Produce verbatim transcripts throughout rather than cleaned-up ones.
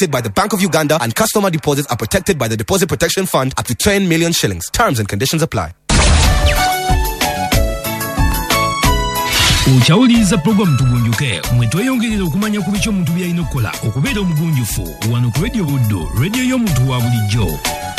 by the Bank of Uganda, and customer deposits are protected by the Deposit Protection Fund up to ten million shillings. Terms and conditions apply. Uchawuliza program tugunjuke mwetweyongerera okumanya ku bicho omuntu byalina okukola okubeera omugunjufu wano ku Radio Buddo, radio y'omuntu wa bulijjo.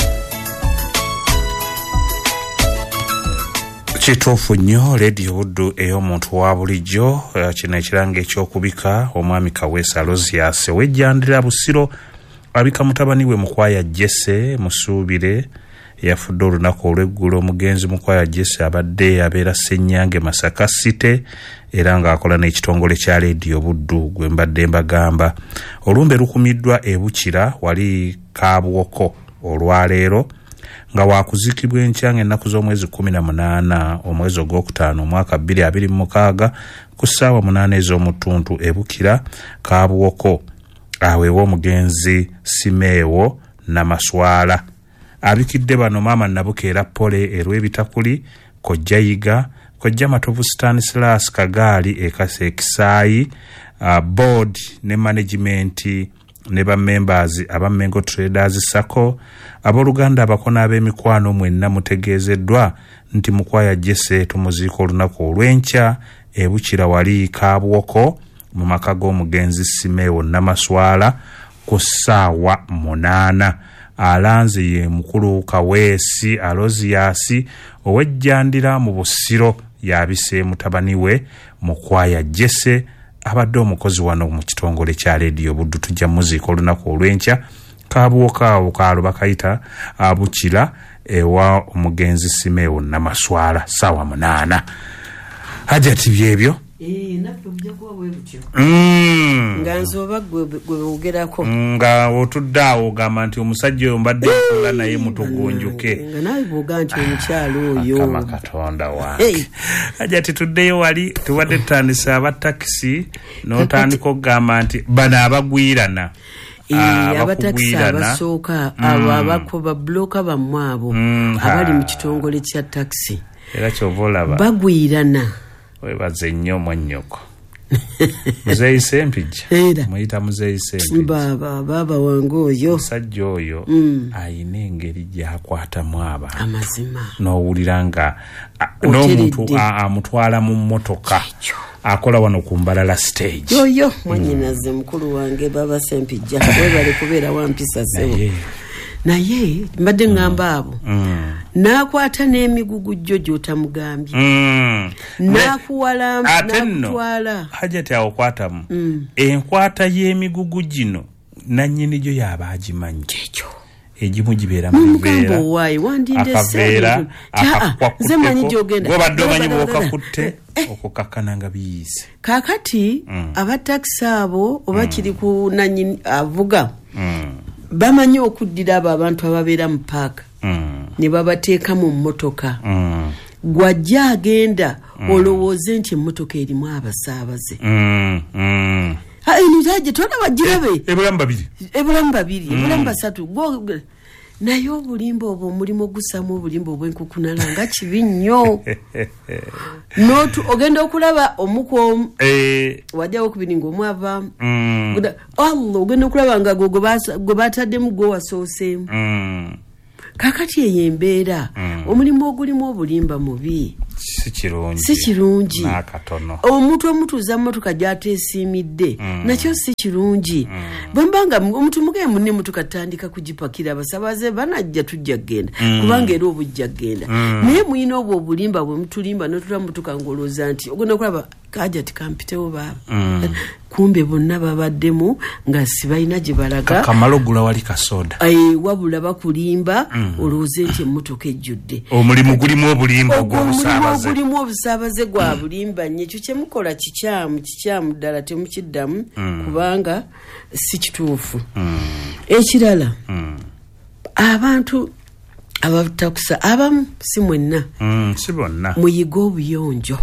Kituufu nnyo Radio Buddo ey'omuntu wa bulijjo. Kino ekiranga ekyokubika omwami Kaweesa Alozias wejjandira Busiro abika mutabani we Mukwaya Jesse Musuubire yafudde olunaku olw'eggulo. Omugenzi Mukwaya Jesse abadde abeera Ssenyange Masaka City era ng'akola n'ekitongole kya Radio Buddo gwe mbadde mbagamba. Olumbe lukumiddwa e Bukira wali Kaabwoko olwaleero nga wakuzikibwa enkya ng'ennaku z'omwezi kumi na munaana omwezi ogwokutaano omwaka bbiri abiri mu mukaaga ku ssaawa munaana ez'omutuntu e Bukira Kaabwoko aweewa omugenzi Simeewo Namaswala. Abikidde bano maama Nabukeera Pole erw'ebitakuli kojja Yiga kojja Matovu Stanislas Kagaali ekase Kisaayi uh, board ne management ne ba members aba Mengo Traders Sacco aboluganda abakona ab'emikwano mwenna mutegeezeddwa nti Mukwaya Jesse tumuziiko olunaku olw'enkya e Bukira wali Kaabwoko mu maka g'omugenzi Simeewo Namaswala ku ssaawa munaana. Alanze ye mukulu Kaweesi Alozias owejjandira mu Busiro yabise mutabani we Mukwaya Jesse abadde omukozi wano mu kitongole kya Radio Buddo. Tujja muziiko olunaku olw'enkya Kaabwoko awo kaalo bakayita Bukira ewa omugenzi Simeewo Namaswala ssaawa munaana. Hajati byebyo Eh naffe bujja kuba bwe butyo. Mm. Nga nzoba gwe gwe ogerako. Nga otuddawo gamba nti omusajja oyo mbadde nkola naye mutugunjuke. Nga nawe boga nti omukyalo oyo. Kama Katonda wange. Hajati tuddeyo wali tubadde tutandisa aba taxi n'otandika okugamba nti bano abagwirana. Abatakisi abasooka abo abakuba bloka bamwabo abali mu kitongole kya taxi. Era kyovolaba bagwirana. Webaze nnyo mwannyoko. Muzeeyi Sempijja muyita Muzeeyi Sempijja baba baba wange oyo musajja oyo ayina engeri gy'akwatamu abantu amazima n'owulira nga n'omuntu amutwala mu mmotoka akola wano ku Mbalala stage yoyo mwanyinaze mukulu wange baba Sempijja webale kubeera wampisa sewo naye mbadde ngamba abo nakwata n'emigugu jjo gy'otamugambye nakuwala nakutwala Hajati awo kwatamu enkwata y'emigugu gino nannyini gyo yaba agimanyi ekyo egimu gibeera mu bibeera akaveera akakwakuteko gwobadde omanyi bw'okakutte okukakana nga biyiise kaakati abatakisi abo oba kiri ku nannyini avuga bamanyi okuddira abo abantu ababeera mu paaka ne babateeka mu mmotoka gwajja agenda olowooze nti emmotoka erimu abasaabaze eno jaje tolaba girabe ebulamu babiri ebulamu babiri ebulamu basatu naye obulimba obwo omulimu ogusamu obulimba obw'enkukunala nga kibi nnyo notu ogenda okulaba omuku wajjawo okubiri ng'omwava Allah ogenda okulaba nga gwe bataddemu gwe wasooseemu kakati eyo embeera omulimu ogulimu obulimba mubi si kirungi si kirungi n'akatono omuntu omutuuza mmotoka gy'ateesiimidde nakyo si kirungi bwembanga omuntu mugemu n'emmotoka tutandika kugipakira abasaabaze banajja tujja kgenda kubanga era obujja kgenda naye muyina obwo obulimba bwe mutulimba n'otula mmotoka ng'olowooza nti ogenda okulaba kaja tikampitewo baaba kumbe bonna babaddemu nga sibalina gye balaga kamalo gula wali kasoda ai wabula bakulimba olowooze nti emmotoka ejjudde omulimu gulimu obulimba ogw'obusaabaze ogulimu obusaabaze gwa bulimba nnyo ekyo kye mukola kikyamu kikyamu ddala temukiddamu kubanga si kituufu ekirala abantu abatakusa abamu si mwenna si bonna muyiga obuyonjo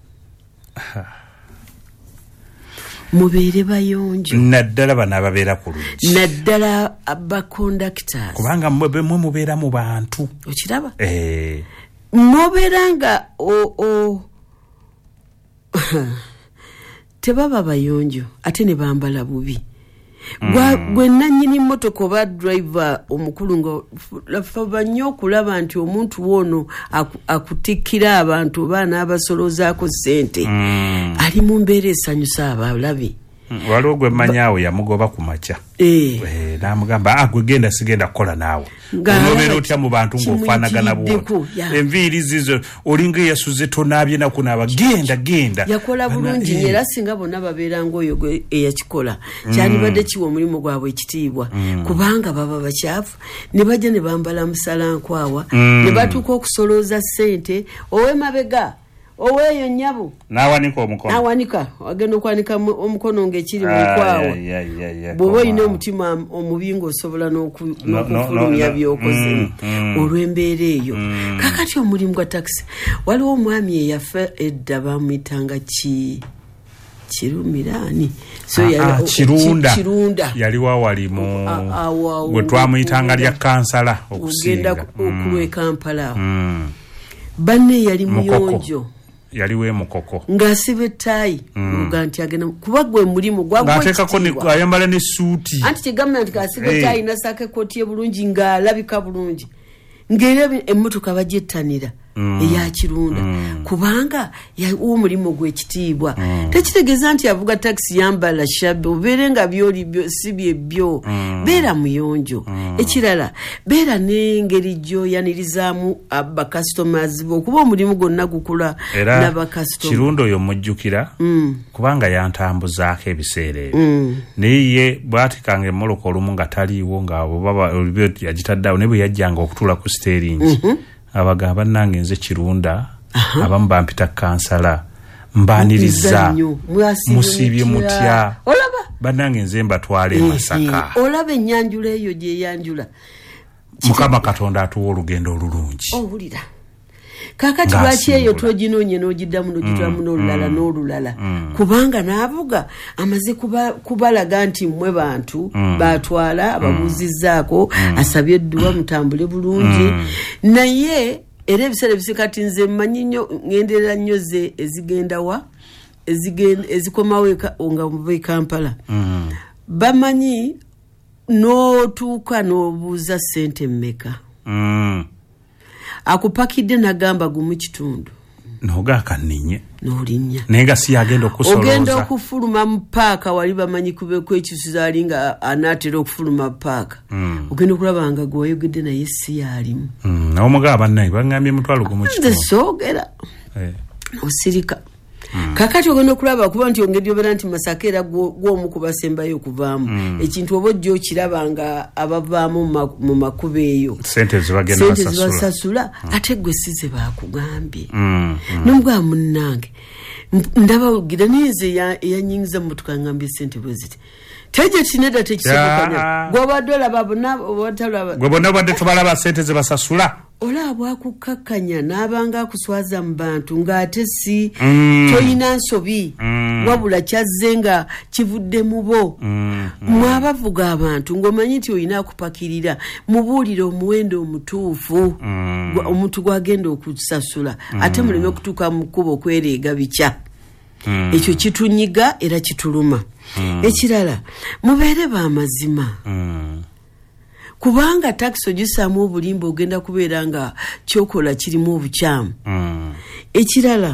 mubeere bayonjo naddala bano ababeera ku luggi naddala abakondakitasi kubanga mwe mubeera mu bantu okiraba eh nobeera nga o o tebaba bayonjo ate ne bambala bubi gwa gwe nanyini motoka ba driver omukulu ngo lafa nnyo okulaba nti omuntu wono akutikira abantu baana abasolozaako ssente mm. ali mu mbeera esanyusa abalabi waliwo gwe manyaawe yamugoba ku maca eh. eh, namugamba ah, gwe genda sigenda kukola naawe onobeera otya mu bantu ng'ofaanagana bwoti enviiri zizo olinga eyasuze tonaabye nakunaaba genda genda yakola bulungi eh. era singa bonna babeera ng'oyo gwe eyakikola kyandibadde kiwa omulimu gwabwe ekitiibwa mm. kubanga baba bakyafu ne bajja ne bambala musalankwawa mm. ne batuuka okusolooza ssente ow'emabega oweyo nnyabo nawanika omukono nawanika agenda okwanika omukono ng'ekiri mu nkwawa bw'oba olina omutima omubi ng'osobola n'okufulumya byokoze olw'embeera eyo kakati omulimu gwa takisi waliwo omwami eyafa edda bamuyitanga ki Kirumirani so ya Kirunda Kirunda yali wawali mu gwe twamuyitanga lya kansala okusinga okulwe Kampala banne yali muyonjo yaliwe mukoko ngasibe tai mm. uganti agena kuba gwe mulimu gwagwe ngatekako ne ayambala ne suuti anti kigamenti kasibe hey. tai nasake koti ye bulungi ngalabika bulungi ngere emmotoka bajettanira mm. eya Kirunda mm. kubanga ya umulimu gwe kitiibwa mm. tekitegeza nti avuga taxi yambala shabe oberenga byoli byo sibye byo mm. bera muyonjo mm. ekirala bera nengeri jo yanirizamu aba customers bo kuba omulimu gonna gukula n'aba customers Kirundo yo mujjukira mm. kubanga yantambuzaako ebiseere mm. naye bwatikange moloko olumu nga taliiwo nga baba olibyo yagitaddawo ne bwe yajjanga okutula ku steering mm -hmm. abagamba nange nze Kirunda abamu bampita kansala mbaniriza musibye mutya banange nze mbatwale Masaka olaba enyanjula eyo gye yanjula Mukama Katonda atuwa olugendo olulungi obulira kakati lwaki eyo twoginoonye n'ogiddamu n'ogitwamu mm, n'olulala mm, n'olulala mm. kubanga n'avuga amaze kuba, kubalaga nti mmwe bantu mm. batwala ababuuzizzaako mm. asabye edduwa mutambule bulungi mm. naye era ebiseera bisikati nze mmanyi nnyo ngenderera nnyo ze ezigenda wa ezikomawo nga muva e Kampala mm. bamanyi n'otuuka n'obuuza ssente mmeka mm. akupakidde nagamba gumu kitundu noga kaninye nolinya nenga si agenda okusoloza ogenda okufuluma mu paaka wali bamanyi kube kwekisuza alinga anatera okufuluma paaka mm. ogenda okulabanga gwayogedde naye si yalimu mm. naomugaba naye bangambye mutwalo gumu kitundu sogera eh. osirika Mm. kakati ogenda okulaba kuba nti ongedde obera nti Masaka era gw'omu kubasembayo okuvaamu mm. ekintu oba ojja okirabanga abavaamu mu makubo eyo sente zibasasula mm. ate gwe si ze bakugambye mm. mm. nomugaba munnange ndabawugira nize eyanyingiza mu motoka ngambye sente bwe ziti teje tineda tekisobokanya gw'obadde olaba bonna obatalaba gwe bonna obadde tubalaba sente zibasasula olaba akukakanya n'abanga akuswaza mu bantu ng'ate si mm. toyina nsobi mm. wabula kyazze nga kivudde mu bo mm. mwabavuga abantu ng'omanyi nti olina akupakirira mubuulire omuwendo omutuufu mm. omuntu gwagenda okusasula mm. ate muleme okutuuka mu kkubo okwereega bikya mm. ekyo kitunyiga era kituluma mm. ekirala mubeere b'amazima mm. kubanga taxi ogisaamu obulimba ogenda kubeera nga kyokola kirimu obukyamu mm. ekirala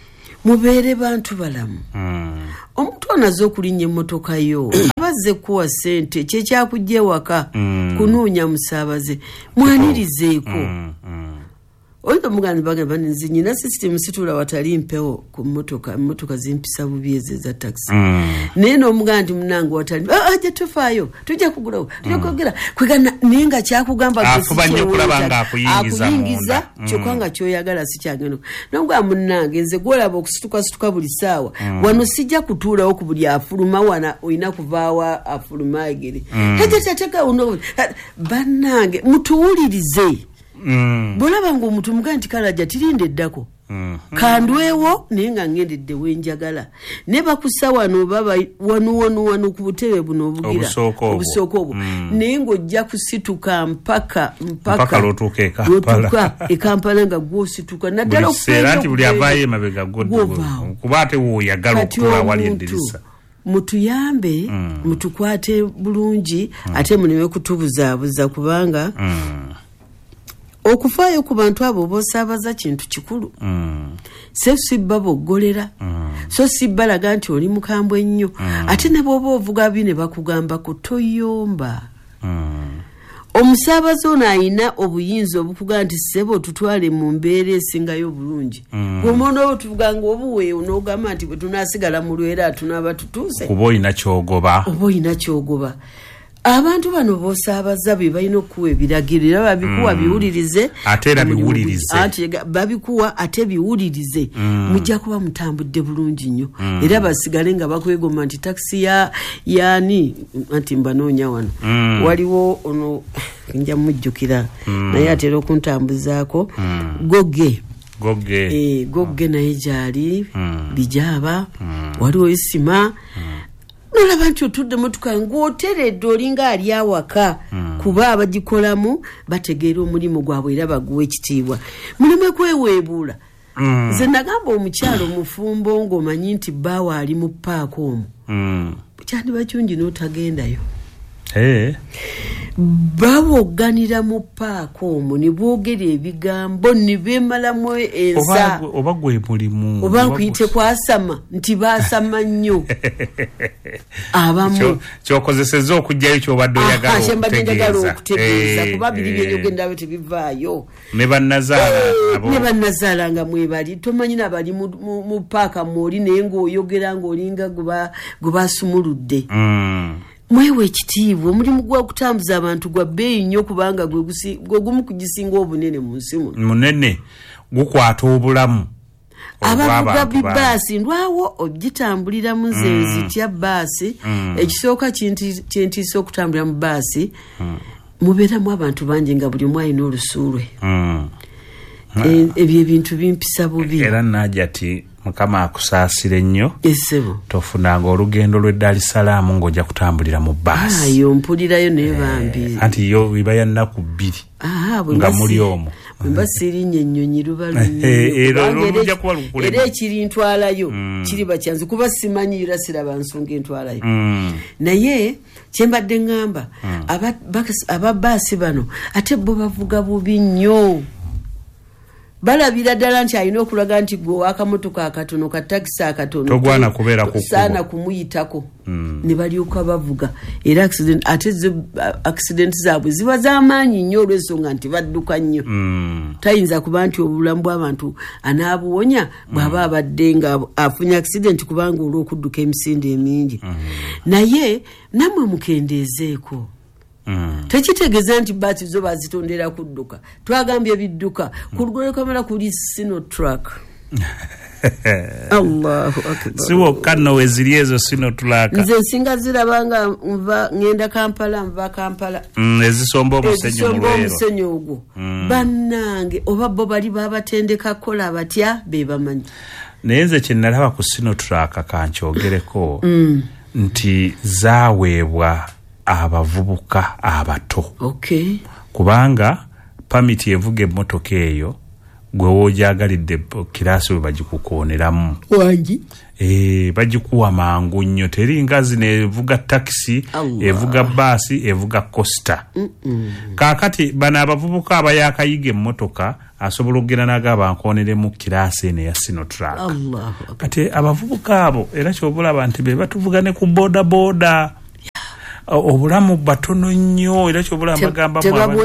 mubeere bantu balamu mm. omuntu anaze okulinnya emmotoka yo abazze kuwa ssente kyekyakujja ewaka mm. kunoonya musaabaze mwanirizeeko mm. mm. oyinza mugani bagamba nti nyina sisitemu situla watali mpewo ku mmotoka emmotoka zimpisa bubi ezo eza taxi mm. naye n'omugamba nti munnange watali ajja tufaayo tujja kugulawo tujja kwogera kwegana naye nga kyakugamba afubanye okulaba nga akuyingiza kyokka nga kyoyagala si kyagenda n'omugamba munnange nze gwolaba okusitukasituka buli ssaawa wano sijja kutuulawo ku buli afuluma wana olina kuvaawa afuluma egere teteteteka bannange mutuwulirize Mm. bolaba ngo omuntu muga nti kalaja tirinde eddako mm. kandwewo naye nga ngendedde wenjagala ne bakusa wano baba wanu wanu wanu ku butebe buno obugira obusooka obwo mm. naye ng'ojja kusituka mpaka mpaka lotuuka e Kampala e Kampala nga gwosituka naddala okufera nti buli avaayo emabega goddo kuba ate woyagala okutula wali endirisa mutuyambe mm. mutukwate bulungi mm. ate muneme kutubuzaabuza kubanga mm. okufaayo ku bantu abo bosaabaza kintu kikulu mm. se sibba boggolera mm. so sibba laga nti oli mukambwe ennyo mm. ate ne bw'oba ovuga bine bakugamba ku toyomba mm. omusaabazi ono ayina obuyinza obukuga nti ssebo tutwale mu mbeera esingayo bulungi gwomoona mm. otuvuga nga obuweewo n'ogamba nti bwe tunaasigala mu lwera tunaaba tutuuse kuba oyina kyogoba oba oyina kyogoba abantu bano bosaabaza be balina okuwa ebiragiro era babikuwa mm. biwulirize ate era biwulirize ati babikuwa ate biwulirize mm. mujja kuba mutambudde bulungi nnyo mm. era basigale nga bakwegomba nti takisi ya yaani anti mbanoonya wano mm. waliwo ono nja mujjukira mm. naye atera okuntambuzaako mm. goge goge eh, goge naye gyali mm. bijaaba mm. waliwo isima mm. nolaba nti otudde motuka ng'oteredde olinga ali awaka mm. kuba abagikolamu bategeera omulimu gwabwe era baguwa ekitiibwa mulimu kweweebuula mm. nze nagamba omukyalo omufumbo ng'omanyi nti bbaawe ali mu paaka omwo mm. kyandiba kirungi n'otagendayo hey. bawoganira mu paaka omwo ne boogera ebigambo ne beemalamu ensa oba gwe mulimu oba nkuyite kwasama nti baasama nnyo abamu kyokozeseza okujjayo kyobadde oyagala okutegeeza kuba biri byenyogendabo tebivaayo ne bannazaala ne bannazaala nga mwebali tomanyi nabali mu paaka mwoli naye ng'oyogera ng'olinga gwe baasumuludde mwewe ekitiibwa omulimu gw'okutambuza abantu gwa bbeeyi nnyo kubanga gwe gumu kugisinga obunene mu nsi muno munene gukwata obulamu abavuga bibaasi ndwawo ogitambuliramu nze mm. nzitya baasi mm. ekisooka kyentiisa okutambulira mu baasi mm. mubeeramu abantu bangi nga buli omu alina olusuulwe mm. ebyo ebintu bimpisa bubi era najja ti mukama akusaasire nnyo esebo tofunanga olugendo lw'e Dar es Salaam ng'ojja kutambulira mu baasi ayo mpulirayo naye bambi anti yo iba ya nnaku bbiri nga muli omwo bwe mba sirinnya ennyonyi luba era ekiri ntwalayo kiriba kyanze kuba simanyi era siraba nsonga entwalayo naye kyembadde ŋŋamba aba baasi bano ate bo bavuga bubi nnyo balabira ddala nti alina okulaga nti gwe wakamotoka akatono ka takisi akatono togwana kubeera kusaana kumuyitako mm. ne balyoka bavuga era accident ate accident zaabwe ziba z'amaanyi nnyo olw'ensonga nti badduka nnyo mm. tayinza kuba nti obulamu bw'abantu anaabuwonya bw'aba abadde nga afunye accident kubanga olw'okudduka emisinde emingi mm. naye nammwe mukendeezeeko Mm. tekitegeeza nti baati zo bazitondera kudduka twagambye bidduka mm. kulugole kamera kuli sino truck Allahu akbar siwo kano weziri ezo sino truck nze nsinga zirabanga nva ngenda Kampala nva Kampala mm, ezisomba omusenyu mulwero omusenyu ogwo mm. bannange oba bo bali babatendeka kola batya be bamanyi naye nze kye nalaba ku sino truck kankyogereko mm. nti zaaweebwa abavubuka abato okay kubanga pamiti evuga emmotoka eyo gwe woojagalidde kiraasi we bagikukooneramu wangi eh bagikuwa mangu nnyo teri nga zino evuga takisi evuga baasi evuga costa mm -mm. Kaakati bana abavubuka abayakayiga emmotoka asobola okugenda naga bankoneremu kiraasi eno ya Sinotrack kati abavubuka abo era kyobulaba nti be batuvuga ne ku boda boda obulamu batono nnyo era kyobula amagamba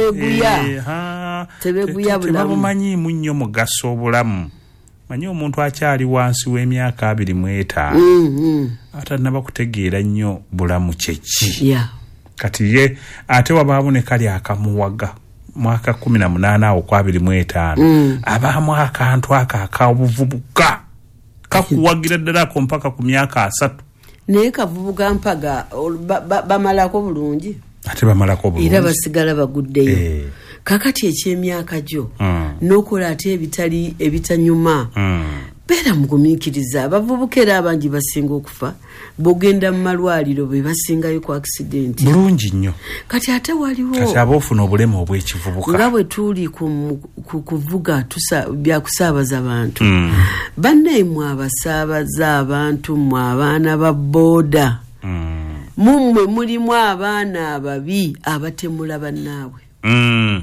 tebabumanyi munnyo mugaso obulamu manyi omuntu akyali wansi w'emyaka abiri mu etaano mm-hmm. atanaba kutegeera nnyo bulamu kyeki yeah. kati ye ate wabaamu ne kali akamuwaga mwaka kumi na munaana awo kwa abiri mu etaano mm. abaamu akantu aka akabuvubuka kakuwagira ddala ko mpaka ku myaka asatu naye kavubuka mpaga bamalako bulungi ate bamalako bulungi era basigala baguddeyo e. Kakati ekyemyaka gyo mm. n'okola ate ebitali ebitanyuma mm. bera mugumikiriza abavubuka era abangi basinga okufa bogenda mu malwaliro be basingayo ku accident bulungi nnyo kati ate waliwo kati abofuna obulemu obw'ekivubuka nga bwe tuli ku kuvuga tusa bya kusaabaza abantu mm. banne mwe abasaabaza abantu mwe abaana ba boda mm. mumwe mulimu abaana ababi abatemula bannaabwe mm.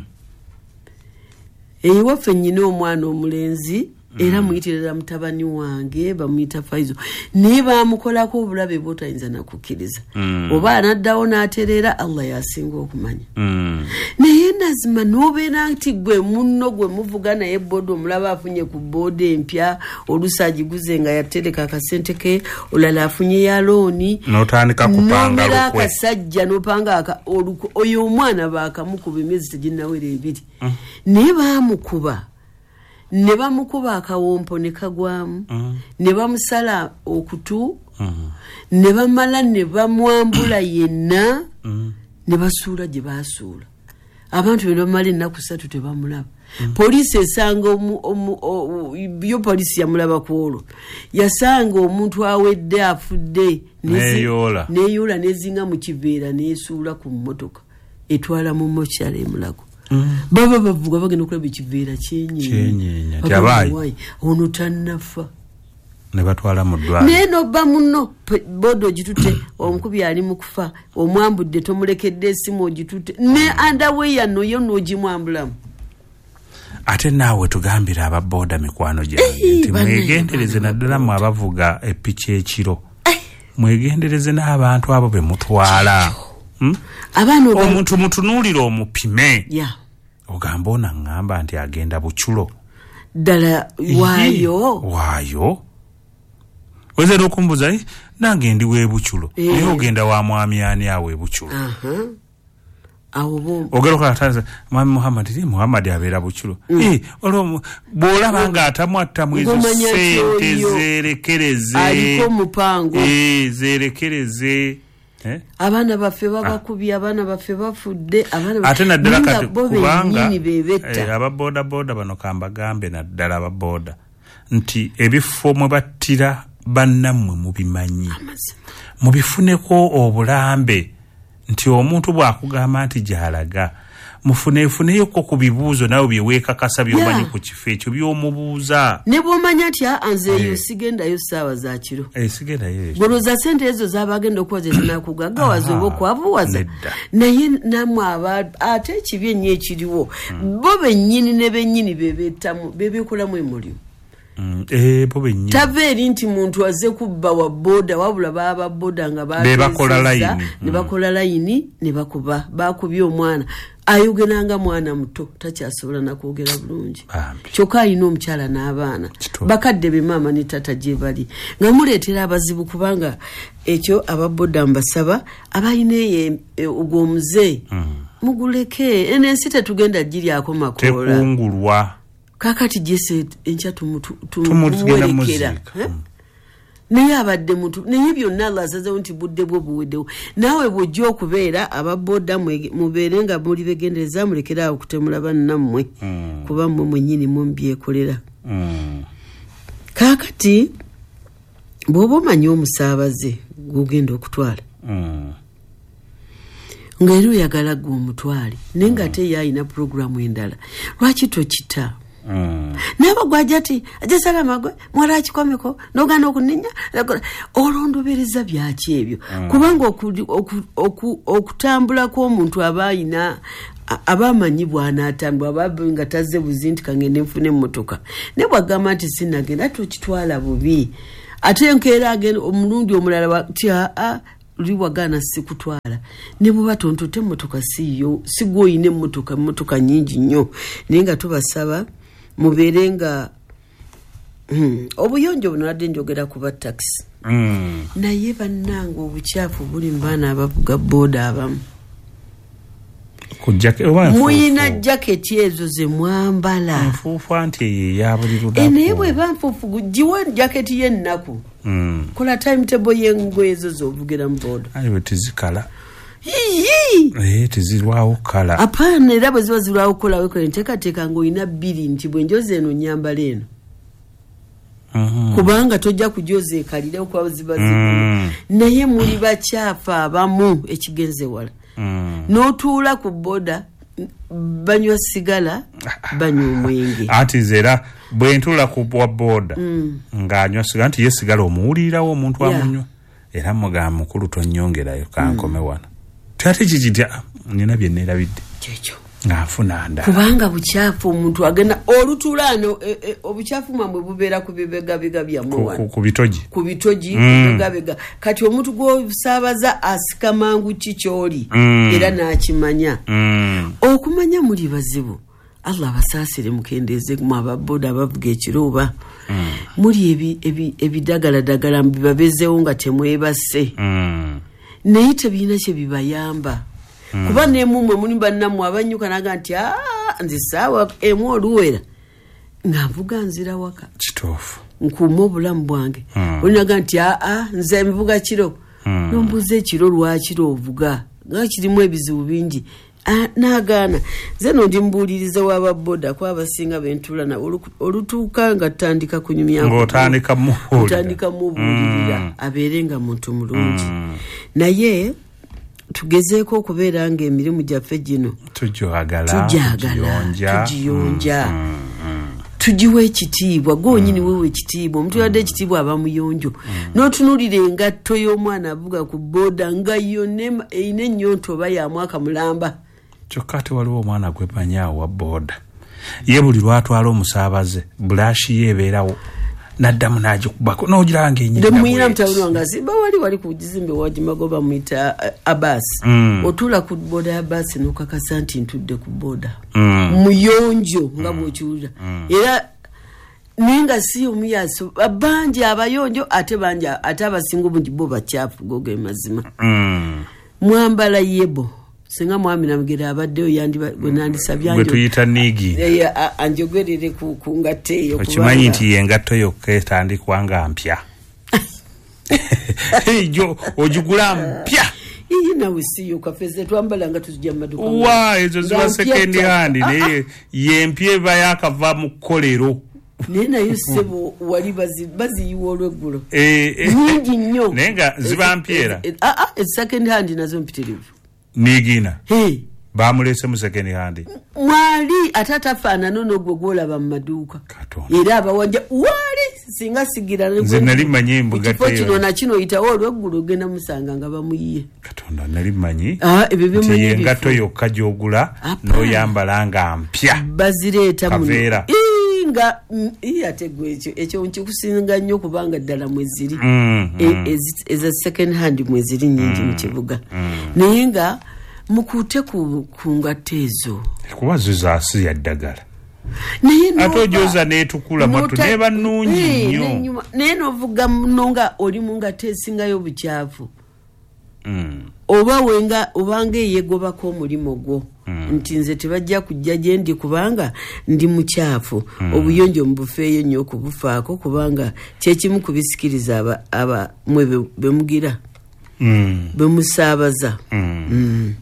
eyo waffe nnyina omwana omulenzi era muyitirira mutabani wange bamuyita Faizo naye bamukolako obulabe bw'otayinza nakukkiriza mm. oba anaddawo n'atereera Allah yasinga okumanya mm. naye nazima n'obeera nti gwe munno gwe muvuga naye booda omulaba afunye ku booda empya oluusi agiguze nga yatereka akasente ke olala afunye ya looni n'otandika kupanga lukwe lukwe akasajja n'opanga oyo omwana baakamukuba emyezi teginnawera ebiri mm. naye baamukuba ne bamukuba akawompo ne kagwamu mm. ne bamusala okutu mm. ne bamala ne bamwambula yenna mm. ne basuula gye basuula abantu bwe bamala ennaku ssatu tebamulaba mm. poliisi esanga yo poliisi yamulaba ku olwo yasanga omuntu awedde afudde neeyoola neeyoola nezinga mu kiveera neesuula ku mmotoka etwala mu mokyala emulago Mm. baba bavuga bagenda okulaba ekiveera kyenyenya kyabayi ono tannafa ne batwala mu ddwaliro naye n'obba munno bodo ogitute omukubi ali mu kufa omwambudde tomulekedde esimu ogitute ne andaweya noyo n'ogimwambulamu ate naawe tugambira ababooda mikwano gyange nti mwegendereze naddala mu abavuga epiki ekiro mwegendereze n'abantu abo be mutwala hmm? omuntu mutunuulire omupime yeah. ogamba ona ngamba nti agenda buculo ddala waayo waayo oze n'okumbuza nange ndi weebuculo naye e. ogenda wa mwami ani awe buculo uh-huh. awo ogerokataza mwami Muhammad ti Muhammad abeera buculo mm. eh olwo bwolaba nga atamwatta mwezo sente zerekereze aliko mupango eh zerekereze eh abana baffe babakubye abana baffe bafudde abana ate naddala kati kubanga eh, ababoda boda bano kamba gambe naddala ababoda nti ebifo mwe battira bannammwe mubimanyi mubifuneko obulambe nti omuntu bwakugamba nti gyalaga mufunefuneyoko ku bibuuzo nawe byeweekakasa byomanyi yeah. ku kifo ekyo by'omubuuza ne bw'omanya nti anzeeyo hey. sigendayo ssaawa za kiro hey, sigendayo boloza sente ezo z'abagenda okuwaza ezinakugaggawaza oba okwabuwaza naye namwe ate ekibi ennyo ekiriwo hmm. bo bennyini ne bennyini bebeetamu bebeekolamu emulimu Mm, eh bobe nyi taveri nti muntu aze kubba wa boda wabula baba boda nga ba ne bakola layini ne bakola layini ne bakuba bakubye omwana ayogenanga mwana muto takyasobola nakwogera bulungi kyokka alina omukyala n'abaana bakadde be maama ne tata gye bali nga muleetera abazibu kubanga ekyo ababoda mbasaba abalina ogw'omuze mm. muguleke enensi tetugenda giryako makoola tekungulwa kakati jese encha tumutu tumuwerekera naye abadde mutu naye byonna Allah azaze nti budde bwo buweddewo naawe bw'ojja okubeera ababoda mubeere nga muli begendereza mulekera awo kutemula bannammwe mm. kuba mmwe mwennyini mumbyekolera mm. kakati bw'oba omanyi omusaabaze gugenda okutwala mm. ng'era oyagala gwe omutwale naye nga ate ye alina puroguramu endala lwaki tokita Mm. nabo gwajati ajasala magwe mwala akikomeko nogana okuninya olondoberiza byaki ebyo mm. kubanga okutambula kwa omuntu abayina abamanyi bwana atambula ababinga tazze buzinti kangende mfune emmotoka ne bwagamba nti sinagenda tukitwala bubi ate nkeera agenda omulundi omulala watya a liwagana sikutwala ne buba tontote emmotoka siyo sigoyine emmotoka emmotoka nyingi nnyo naye nga tubasaba muberenga hmm. obuyonjo buno adde njogera kuba taxi mm. naye bannanga obucaafu buli mbaana abavuga boda abamu muyina jaketi ezo ze mwambala nfuufu anti yabuli ludaku naye bweba nfuufu giwe jaketi y'ennaku mm. kola timetable y'engoye ezo z'ovugira mu boda ayiwe tizikala Yii. Eh tizirwawo kala. Apana era bwe ziba zirwawo kola weko enteekateeka ng'olina bbiri nti bwe njoze eno nnyambala eno. Mm-hmm. Kubanga tojja kujoza ekalira kwa ziba zibu. Mm. Naye muli bakyafa abamu ekigenze wala. Mm. N'otuula ku boda banywa sigala banywa omwenge. Ati zera bwe ntula ku boda mm. ng'anywa sigala nti ye sigala omuwulirawo omuntu yeah. amunywa. Era mugamba mukulu tonnyongerayo kankome mm. wano. Tati kikitya nina bye neerabidde. Kyekyo. Ng'afuna nda. Kubanga bukyafu omuntu agenda olutulano e, e, obukyafu mwamwe bubeera ku bibega biga byammwe wano. Ku bitogi. Ku bitogi mm. bibega biga. Kati omuntu gw'osaabaza asika mangu kikyoli mm. era n'akimanya. Mm. Okumanya muli bazibu. Allah abasaasire mukendeeze mu ababoda abavuga ekirooba. Mm. Muli ebi ebi ebidagala dagala mbibabezeewo nga temwebase. Mm. Naye tebiina kye bibayamba. Mm. Kuba ne mumwe muli bannammwe abanyuka naga nti ah nzi saawa emu oluwera nga mvuga nzira waka kituufu nkuuma obulamu bwange mm. olinaga nti ah nze mvuga kiro mm. nombuza ekiro lwakiro ovuga nga kirimu ebizibu bingi ah, nagaana nze no ndi mbuuliriza w'ababoda kwabasinga bentula na olutuuka nga tutandika kunyumya ng'otandika mubuulira otandika mubuulirira mm. abeerenga muntu mulungi mm. naye tugezeeko okubeera nga emirimu gyaffe gino tujagala tujagala tujiyonja mm, mm. tugiwe ekitiibwa gonyini mm. wewe ekitiibwa omuntu yadde ekitiibwa aba muyonjo mm. n'otunuulira engatto y'omwana avuga ku boda nga yonna eyina ennyonto oba ya mwaka mulamba kyokka ate waliwo omwana gwemanyaawo wa boda ye buli lwatwala omusaabaze bulaashi yeebeerawo naddamu n'agikubako n'ogira nga enyirira demuyira mutawuli wange azimba wali wali ku kizimbe wagimagoba muyita abasi mm. otula ku boda ya basi n'okakasa nti ntudde ku boda mm. muyonjo nga mm. bw'okiwulira mm. era ninga si omuyaso bangi abayonjo ate bangi ate abasinga obungi bo bakyafu goge mazima mm. mwambala yebo singa mwami namugera abaddeyo yandi bwenandisabyanjo bwe tuyita nigi anjogerere ku ngateyo okimanyi nti yengatto yokka etandikwa nga mpya jo ojigula mpya iyi nawe siyo kafeze twambala nga tuzijja maduka wa ezo ziba second hand naye yempye bayakava mu kolero nena yusebo wali bazi bazi olweggulo eh nyingi nnyo nenga ziba mpyera ah ah second hand nazo mpitirivu nigina hey bamulese mu second hand mwali atata fana nono gwogola ba maduka era abawanja wali singa sigira nze nali manyi mbugatte yo kino na kino itawo olweggulo genda musanga nga bamuyiye katonda nali manyi ah ebyo bimanyi yengato yokka gyogula no yambala nga mpya bazireta mu nga iyategwe ekyo ekyo nkikusinga nnyo kubanga ddala mweziri mm, mm. eza second hand mweziri nyingi mu kibuga mm. naye nga mukute ku ngatezo kuba zizaasi ya ddagala ate ojoza neetukula matu neba nnungi nnyo naye novuga nonga oli mu ngate esingayo bukyafu mm. oba wenga obanga eyegobako omulimo gwo mm. nti nze tebajja kujja gye ndi kubanga ndi mukyafu mm. obuyonjo mbufeeyo nnyo okubufaako kubanga kyekimu kubisikiriza aba, aba mwe bemugira mm. bemusaabaza mm. mm.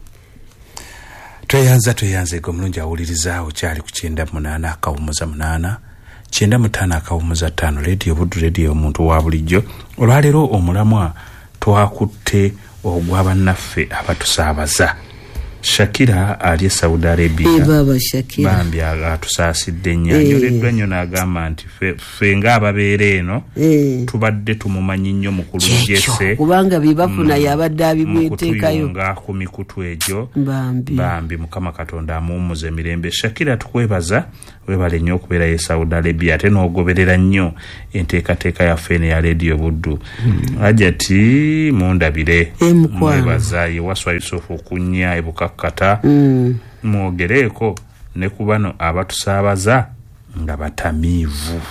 tweyanza tweyanza ego mulungi awulirizaawo kyali ku kyenda munaana akawumuza munaana kyenda mutaano akawumuza ttaano leediyo buddu leediyo omuntu wa bulijjo olwaleero omulamwa twakutte ogw'abannaffe abatusaabaza Shakira ali Saudi Arabia baba Shakira bambi atusaasidde nnyo anyoleddwa nnyo n'agamba nti ffe ng'ababeera eno e. tubadde tumumanyi nnyo mukulu Jesse kubanga bibafuna mm, yabadde abibweteekayo nga ku mikutu egyo bambi bambi Mukama Katonda amuwummuza emirembe. Shakira tukwebaza webale nnyo okubeera ye Saudi Arabia ate n'ogoberera nnyo enteekateeka yaffe eno ya leediyo buddu mm. ajati mundabire mwebaza ye Waswa Yusufu okunya ebuka kata mm. mwogereko ne kubano abatusaabaza nga batamiivu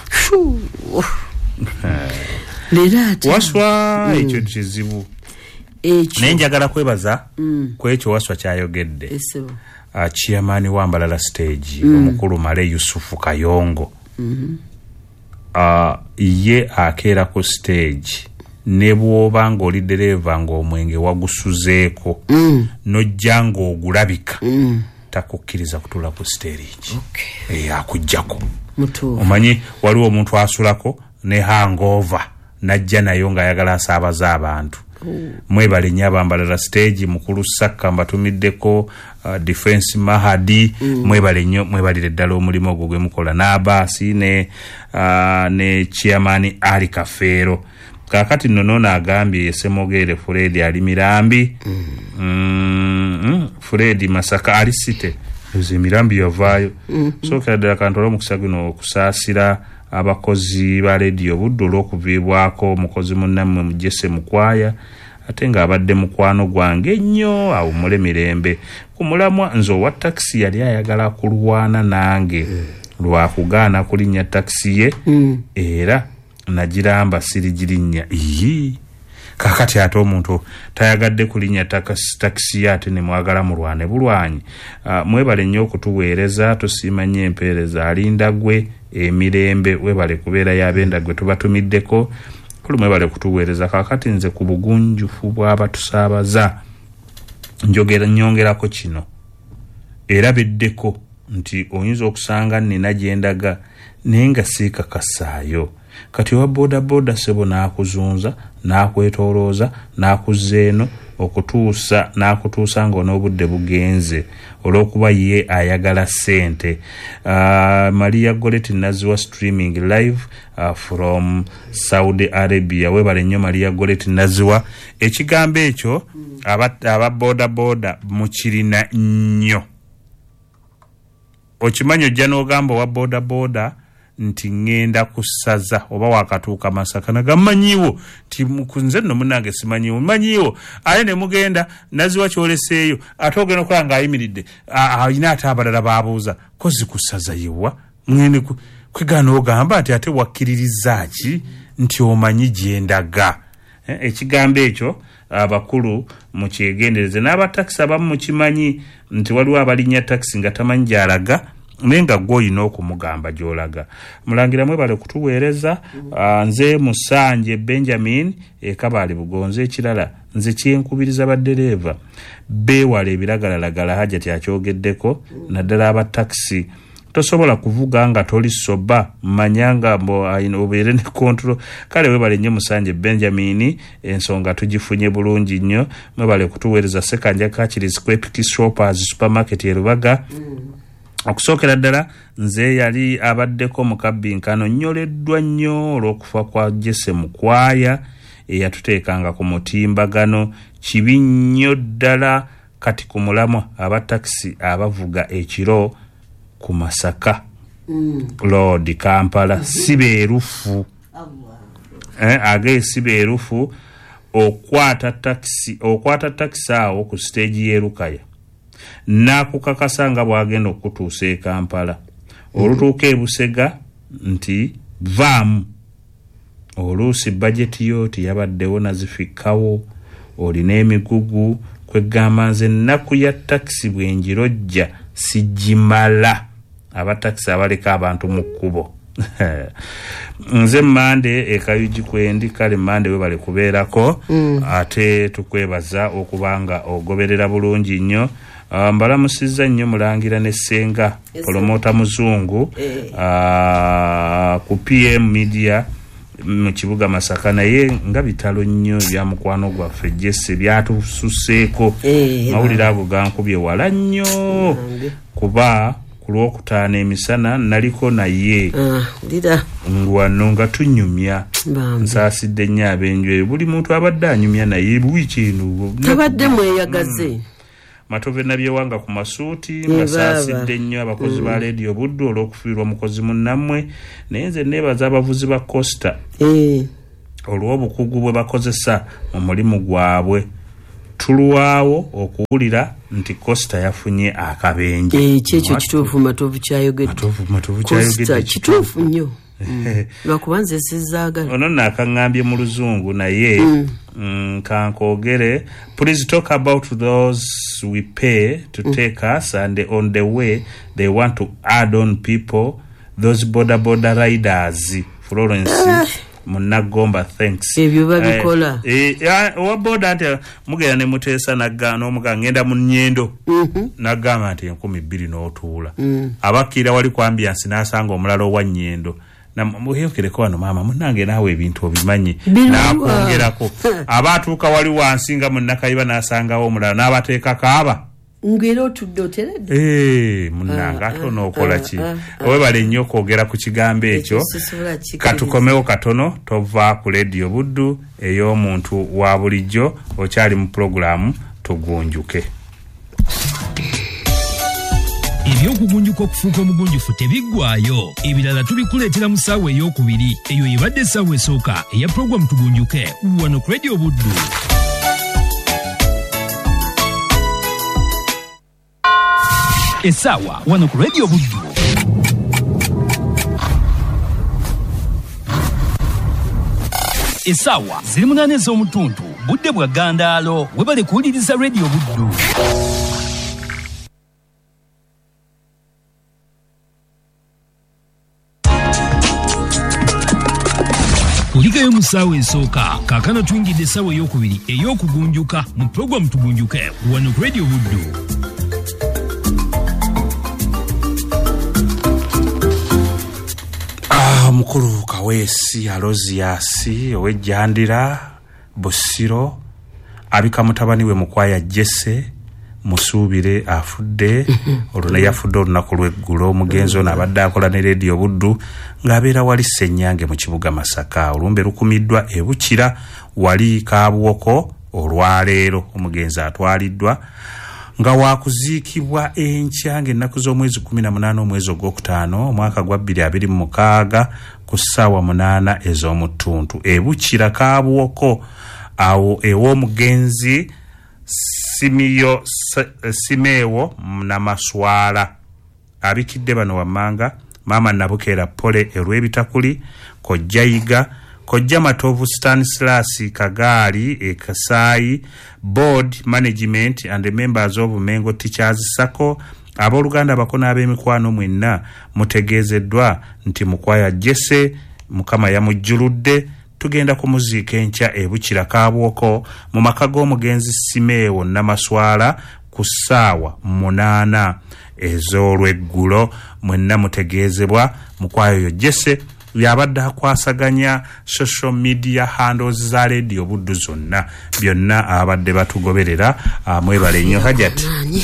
lerata Waswa ekyo mm. kizibu ekyo nenjagala kwebaza mm. kwekyo Waswa kyayogedde esebo a chairman wa Mbalala stage mm. omukulu Male Yusufu Kayongo mm -hmm. uh, ye akeera ku stage ne bwoba ng'oli dereva ng'omwenge wagusuzeeko mm. nojja ng'ogulabika mm. takukkiriza kutula ku stage okay. e, akujjako mutuufu omanyi waliwo omuntu asulako ne hangover najja nayo ng'ayagala asaabaza abantu. Mm. Mwebale nnyo abambalira stage mukulu Saka mbatumiddeko uh, Defense Mahadi. Mm. Mwebale nnyo mwebalire ddala omulimu ogwo gwe mukola n'abaasi ne uh, ne chairman Ali Kafeero. Kakati nonona agambye Yesemogere Fred ali Mirambi. Mm. Mm, Fred Masaka ali Site uzi Mirambi yavaayo. Mm -hmm. So kadala kantolo mukusagino okusaasira abakozi ba radio buddo olw'okuviibwako omukozi munnammwe Mujese Mukwaya ate nga abadde mukwano gwange nnyo awummule mirembe. Ku mulamwa nze owa taxi yali ayagala kulwana nange mm. lwakugaana kulinnya taxi ye. Mm. Era nagiramba sirigirinnya ii kakati ate omuntu tayagadde kulinnya taxi ate ne mwagala mulwane bulwanyi. Uh, mwebale nnyo okutuweereza tusiima nnyo empeereza alinda gwe emirembe webale kubeera yabenda gwe tubatumiddeko kulu mwebale kutuweereza. Kakati nze ku bugunjufu bw'abatusaabaza njogera nyongerako kino era biddeko nti oyinza okusanga nina gyendaga naye nga siikakasaayo. Kati wa boda boda sebo n'akuzunza n'akwetoolooza n'akuzzeeno okutuusa n'akutuusa ng'onoobudde bugenze olw'okuba ye ayagala ssente. Uh, Maria Goretti naziwa streaming live uh, from Saudi Arabia. Webale nnyo Maria Goretti naziwa. Ekigambo ekyo aba boda boda mukirina nnyo. Okimanyi ojja n'ogamba wa boda boda nti ngenda kusaza oba wakatuuka Masaka nagamanyiwo ti mukunze no munange simanyiwo manyiwo aye ne mugenda naziwa kyoleseeyo ate ogenda okola ng'ayimiridde ayina ate abalala baabuuza kozi kusaza yiwa mwene kwegana ogamba ati ate wakkiririza ki nti omanyi gyendaga. Ekigambo ekyo abakulu mukyegendereze n'abataxi abamu mukimanyi nti waliwo abalinnya taxi nga tamanyi gy'alaga nenga gwoyina okumugamba gy'olaga. Mulangira mwebale kutuweereza. Uh, nze Musanje Benjamin Ekabaali Bugonze ekirala nze kyenkubiriza baddereeva beewala ebiragalalagala Hajati akyogeddeko naddala abataxi tosobola kuvuga nga toli soba manyanga mbo obeere ne control. Kale webale nnyo Musanje Benjamin ensonga tugifunye bulungi nnyo. Mwebale kutuweereza Sekanja Kachiri's Quick Shoppers Supermarket e Rubaga. Mm. Okusookera ddala nze yali abaddeko mu kabbinkano nnyoleddwa nnyo olw'okufa kwa Jesse Mukwaya eyatuteekanga ku mutimbagano kibi nnyo ddala. Kati ku mulamwa abataxi abavuga ekiro ku Masaka mm. Lord Kampala mm -hmm. sibeerufu eh, age sibeerufu okwata taxi okwata taxi awo ku stage y'erukaya nakukakasa nga bwagenda okutuusa e Kampala olutuuka e Busega nti vaamu oluusi bajeti yo tiyabaddewo nazifikkawo olina emigugu kwegamba nze ennaku ya taxi bwenjirojja sijimala abataxi abaleka abantu mu kkubo. Nze Mande ekayugi kwendi kale Mande webale kubeerako. Mm. Ate tukwebaza okubanga ogoberera bulungi nnyo. Uh, mbalamusizza nnyo Mulangira ne Ssenga yes, promota muzungu eh. uh, ku P M Media mu kibuga Masaka naye nga bitalo nnyo bya mukwano gwaffe Jesse byatususeeko eh, mawulire ago gankubye wala nnyo mm. kuba ku Lwokutaano emisana naliko naye uh, ngwano nga tunyumya nsaasidde nnyo abenjwe buli muntu abadde anyumya naye wiiki eno tabadde mweyagaze. Mm. Matove nabyewanga ku masuuti masaasidde nnyo abakozi mm. ba radio buddo olw'okufiirwa mukozi munnammwe naye nze neebaza abavuzi ba Costa mm. olw'obukugu bwe bakozesa mu mulimu gwabwe. Tulwawo okuwulira nti Costa yafunye akabenje. Ekyo kituufu Matovu kyayogedde. Matovu kyayogedde kituufu nnyo. Lwakubanza mm. esizaagala ono nakangambye mu luzungu naye mm. mm, kankogere please talk about those we pay to mm. take us and on the way they want to add on people those border border riders Florence ah. Munagomba thanks ebyo babikola eh, eh wa boda ante mugera ne mutesa nagano omuga ngenda mu nnyendo mm -hmm. nagama ati enkumi bbiri n'otuula mm. abakira wali ku ambiance nasanga omulalo wa nnyendo na muheyokereko wano maama munange naawe ebintu obimanyi nakongerako abatuuka wali wansi nga munnakayiba n'asangawo omulala n'abateeka kaaba ngero otudde oteredde eh munanga ate onookola ki owebale nnyo okwogera ku kigambo ekyo katukomewo katono tova ku Radio Buddu ey'omuntu wa bulijjo okyali mu pulogulaamu tugunjuke. Ebyokugunjuka okufuuka omugunjufu tebiggwaayo, ebirala tubikuleetera mu ssaawa ey'okubiri eyo ebadde essaawa esooka eya pulogulaamu tugunjuke wano ku Radio Buddu. Essaawa wano ku Radio Buddu. Essaawa ziri munaana ez'omutuntu budde bwa Gandaalo webale kuwuliriza Radio Buddu. Kuligayo mu ssaawa esooka kaakano tuyingidde essaawa ey'okubiri ey'okugunjuka mu pulogulaamu tugunjuke wano ku Radio Buddu. Mukulu Kaweesi Aloziasi ow'Ejjandira Busiro abika mutabani we Mukwaya Jesse Musuubire afudde oluna yafudde olunaku lw'eggulo omugenzi ono abadde akola ne Radio Buddu ng'abeera wali Ssenyange mu kibuga Masaka olumbe lukumiddwa e Bukira wali Kaabuwoko olwaleero omugenzi atwaliddwa nga wakuziikibwa enkya ng'ennaku z'omwezi kumi na munaana omwezi ogwokutaano omwaka gwa bbiri abiri mu mukaaga ku ssaawa munaana ez'omutuntu e Bukira Kaabuwoko awo ew'omugenzi Simiyo Simeewo Namaswala abikidde bano wammanga maama Nabukeera Pole erw'ebitakuli Kojjayiga Kojja Matovu Stanislas Kagaali e Kasaayi Board Management and the members of Mengo Teachers Sacco abooluganda bakona ab'emikwano mwenna mutegeezeddwa nti Mukwaya Jesse Mukama yamujjuludde tugenda kumuziika enkya e Bukira Kaabuwoko mu maka g'omugenzi Simeewo Namaswala ku ssaawa munaana ez'olweggulo mwenna mutegeezebwa Mukwaya Jesse yabadde akwasaganya social media handles za Radio Buddu zonna byonna abadde batugoberera mwebale nnyo Hajati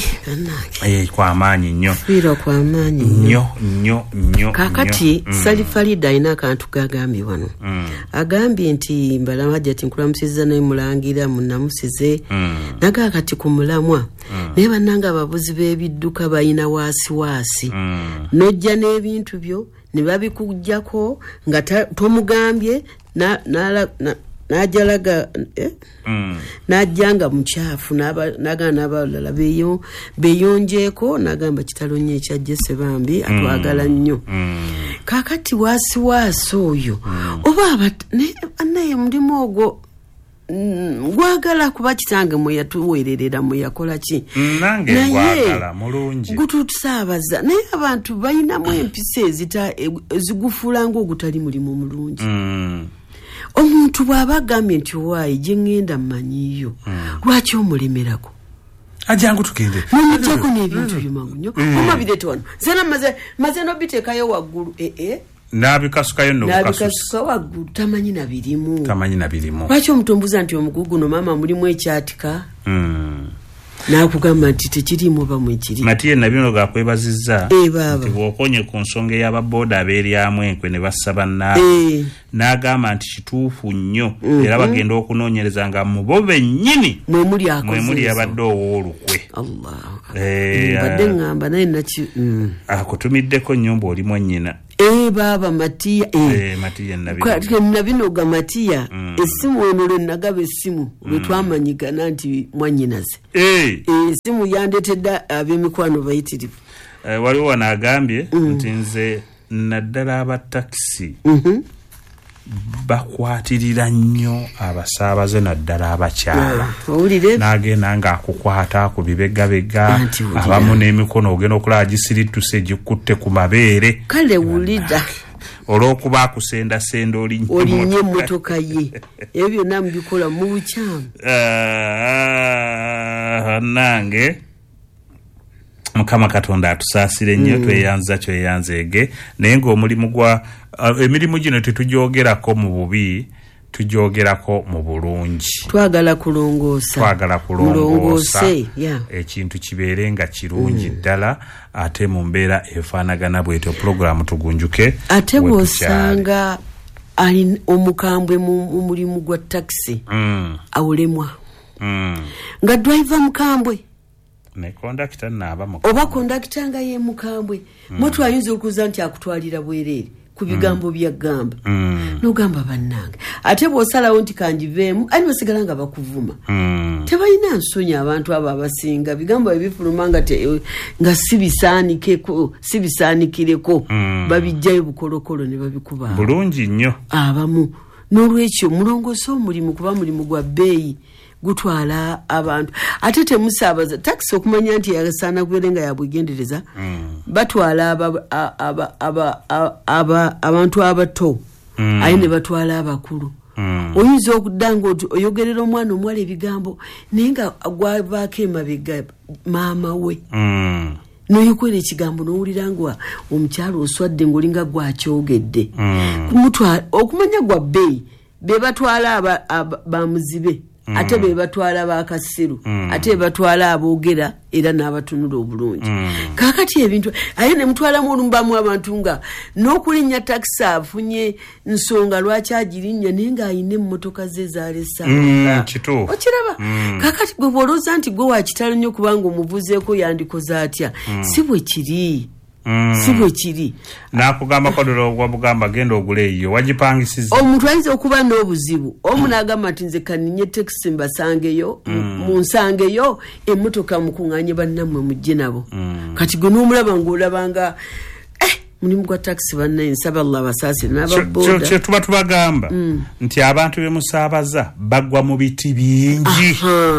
eh kwa maanyi nnyo biro kwa maanyi nnyo nnyo nnyo kakati mm. Salifalida ina akantu kagambye wano mm. agambye nti mbala Hajati nkulamusiza naye mulangira munnamusize mm. naga kati ku mulamwa mm. naye bannanga abavuzi b'ebidduka bayina waasi waasi mm. nojja n'ebintu byo ne babikujjako nga tomugambye na na najalaga eh mm. najjanga mukyafu naga nabalala beyo beyonjeko nagamba kitalonye ekya Jesse bambi atwagala nnyo mm. kakati wasi waso oyo mm. oba naye mulimu ogwo gwagala kuba kitange mwe yatuweererera mwe yakola ki nange gwagala mulungi gututusaabaza naye abantu bayinamu empisa ezita ezigufuula ng'ogutali mulimu mulungi mm. omuntu bw'aba agambye nti owaayi gye ŋŋenda mmanyiiyo mm. lwaki omulemerako ajangu tugende nomujjako n'ebintu byomangu nnyo omabireete wano zena maze maze nobiteekayo waggulu ee nabikasukayo no nabikasuka waggulu tamanyi na birimu tamanyi na birimu lwaki omutombuza nti omugugu no maama mulimu ekyatika mm. nakugamba nti tekirimu ba mwekiri Matiye nabino gakwebazizza e baba nti bwokonye ku nsonga y'ababoda abeeryamu enkwe ne basaba na e. n'agamba nti kituufu nnyo mm-hmm. era bagenda okunoonyereza nga mubo bennyini mwe muli akoze mwe muli abadde owoolukwe Allah eh badde ngamba naye naki mm. akutumiddeko nnyumba oli mwannyina eh baba Matiya eh, eh Matiya nabino kwa nabino ga Matiya mm. esimu eno le nagaba esimu lwe mm. twamanyigana nti mwannyinaze eh esimu yandetedda ab'emikwano bayitirivu eh waliwo wanagambye mm. nti nze naddala aba taxi mhm bakwatirira nnyo abasaabaze naddala abakyala owulire n'agenda ng'akukwata ku bibegabega abamu n'emikono ogenda okulaba gisirittuse gikutte ku mabeere kale wulida olw'okuba akusendasenda olinnye emmotoka ye ebyo byonna mubikola mu bukyamu nange Mukama Katonda atusaasire nnyo, mm. tweyanza tweyanzeege naye ng'omulimu gwa uh, emirimu gino tetujoogerako mu bubi, tujoogerako mu bulungi. Twagala kulongoosa, twagala kulongoosa yeah. ekintu kibeere nga kirungi mm. ddala ate mu mbeera efaanagana bwetyo. Pulogulaamu tugunjuke ate bw'osanga ali omukambwe mu mulimu gwa takisi mm. awulemwa mm. nga driver mukambwe ne kondakita naaba mukambwe oba kondakita nga ye mukambwe mm. moto ayinza okuza nti akutwalira bwerere ku bigambo mm. bya gamba mm. n'ogamba bannange ate bw'osalawo nti kanjiveemu ali basigala nga bakuvuma mm. tebalina nsonyi abantu abo abasinga bigambo ebifuluma nga nga sibisaanikeko sibisaanikireko mm. babijjayo bukolokolo ne babikuba bulungi nnyo abamu. N'olwekyo mulongoosa omulimu kuba mulimu gwa bbeeyi gutwala abantu ate temusaabaza takisi okumanya nti yasaana kubeerenga yabwegendereza mm. batwala aba, aba, aba, aba, aba, abantu abato mm. aye ne batwala abakulu mm. oyinza okudda nga oyogerera omwana omuwala ebigambo naye nga gwavaako emabega maama we mm. noyokwera ekigambo n'owulira nga omukyalo oswadde ng'olinga gwakyogedde mm. okumanya gwa bbeeyi be batwala bamuzibe mm. ate be batwala bakasiru mm. ate be batwala aboogera era n'abatunula obulungi mm. kakati ebintu aye ne mutwalamu olumbamu abantu nga n'okulinnya takisi afunye nsonga lwaki agirinnya naye ng'ayina emmotoka ze zaalesanga mm, okiraba mm. kakati gwe bw'olowooza nti gwe wakitalo nnyo kubanga omuvuzeeko yandikoze atya mm. si bwe kiri Mm. si bwe kiri nakugamba kodolo gwa bugamba genda ogule eyo wagipangisiza omuntu ayinza okuba n'obuzibu omu n'agamba nti nze kaninye takisi mbasangeyo mm. munsangeyo emmotoka mukuŋŋaanye bannammwe mujje nabo mm. kati gwe n'omulaba ng'olabanga eh, mulimu gwa takisi bannaye nsaba Allah basaasire n'ababooda kye tuba tubagamba mm. nti abantu be musaabaza bagwa mu biti bingi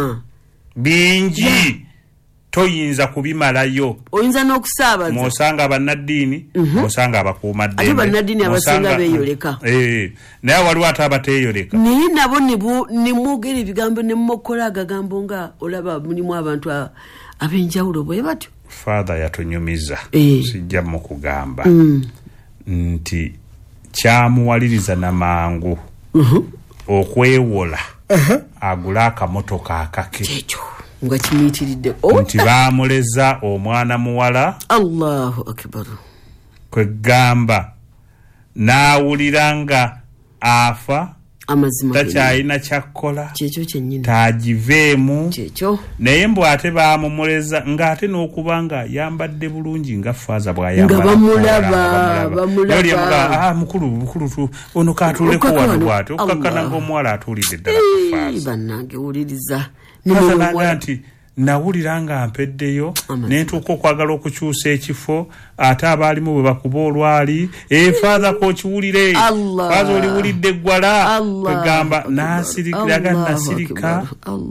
bingi yeah. toyinza kubimalayo oyinza n'okusaabaza mwosanga abannaddiini mwosanga mm-hmm. abakuuma ddembe ate bannaddiini abasinga beeyoleka eh naye waliwo ate abateeyoleka naye nabo ne mwogera ebigambo ne mukola agagambo nga olaba mulimu abantu ab'enjawulo bwe batyo. Father yatunyumiza eh. sijja mu kugamba mm. nti kyamuwaliriza na mangu uh-huh. okwewola uh-huh. agula akamotoka akake kyekyo nga kimuyitiridde nti baamuleza omwana muwala Allahu akbar kwegamba n'awulira nga afa amazima takyalina kyakkola kyekyo kyennyini taagiveemu kyekyo naye mbw ate baamumuleza ng'ate n'okuba nga yambadde bulungi nga faaza bw'ayambala nga bamulaba bamulaba ah mukulu mukulu ono kaatuuleko wano bw'ati okukakkana ng'omuwala atuulidde ddala ku faaza bannange wuliriza Faaza nti nawulira nga mpeddeyo nentuuka okwagala okukyusa ekifo ate abaalimu bwe bakuba olwali e Faaza k'okiwulire Faaza oliwulidde eggwala kwegamba n'asirikiraga nasirika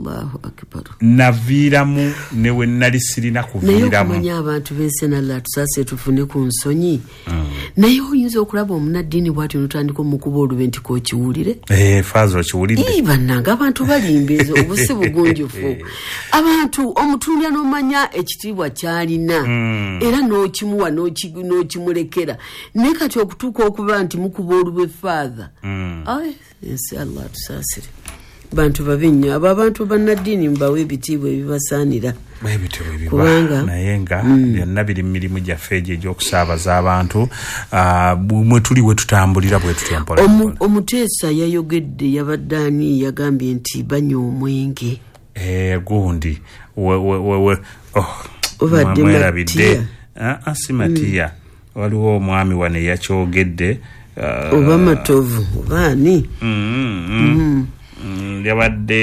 naviiramu ne we nnali sirina kuviiramu naye okumanya abantu b'ensenalla tusaase tufune ku nsonyi naye oyinza okulaba omunaddiini bw'atyo n'otandika omukuba olube nti k'okiwulire Faaza okiwulidde bannange abantu balimbeeza obusi bugunjufu abantu omutunda n'omanya ekitiibwa kyalina mm. era n'okimuwa n'okimulekera naye kati okutuuka okuba nti mukuba olubwe Father mm. aye ensi Allah tusaasire bantu babi nnyo abo abantu bannaddiini mbawe ebitiibwa ebibasaanira kubanga naye nga byonna biri mu mirimu gyaffe egyo egy'okusaabaza abantu mwe tuli we tutambulira bwe tutya omuteesa yayogedde yabadde ani yagambye nti banywa omwenge eh gundi we we we we oh mwerabidde ah simatiya waliwo omwami wane yakyogedde oba matovu obani mm yabadde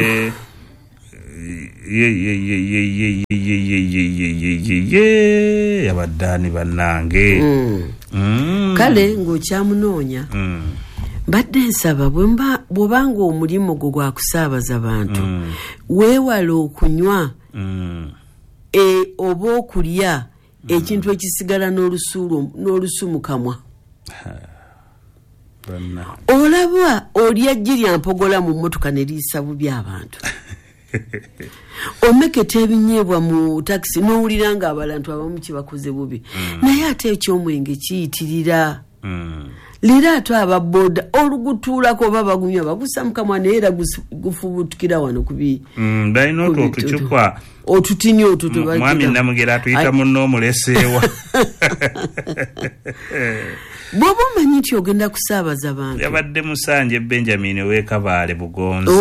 ye ye ye ye ye ye ye ye ye ye yabaddani bannange kale ng'okyamunoonya badde nsaba bw'obanga omulimu gwo gwa kusaabaza bantu mm. weewala okunywa mm. e, oba okulya mm. ekintu ekisigala n'olusu mu kamwa olaba olya jji lya mpogola mu mmotoka ne liisa bubi abantu omeketa ebinyeebwa mu taxi n'owulira nga abalantu abamu kibakoze bubi naye ate ekyomwenge kiyitirira lira ate ababoda olugutuulako oba bagunywa bagusa mukamwa naye era gufubutukira wano kubi balina otwo otucupa otutini otwo mwami namugera atuyita munno omuleseewa bw'oba omanyi nti ogenda kusaabaza bantu yabadde musanje Benjamin ow'Ekabaale Bugonzi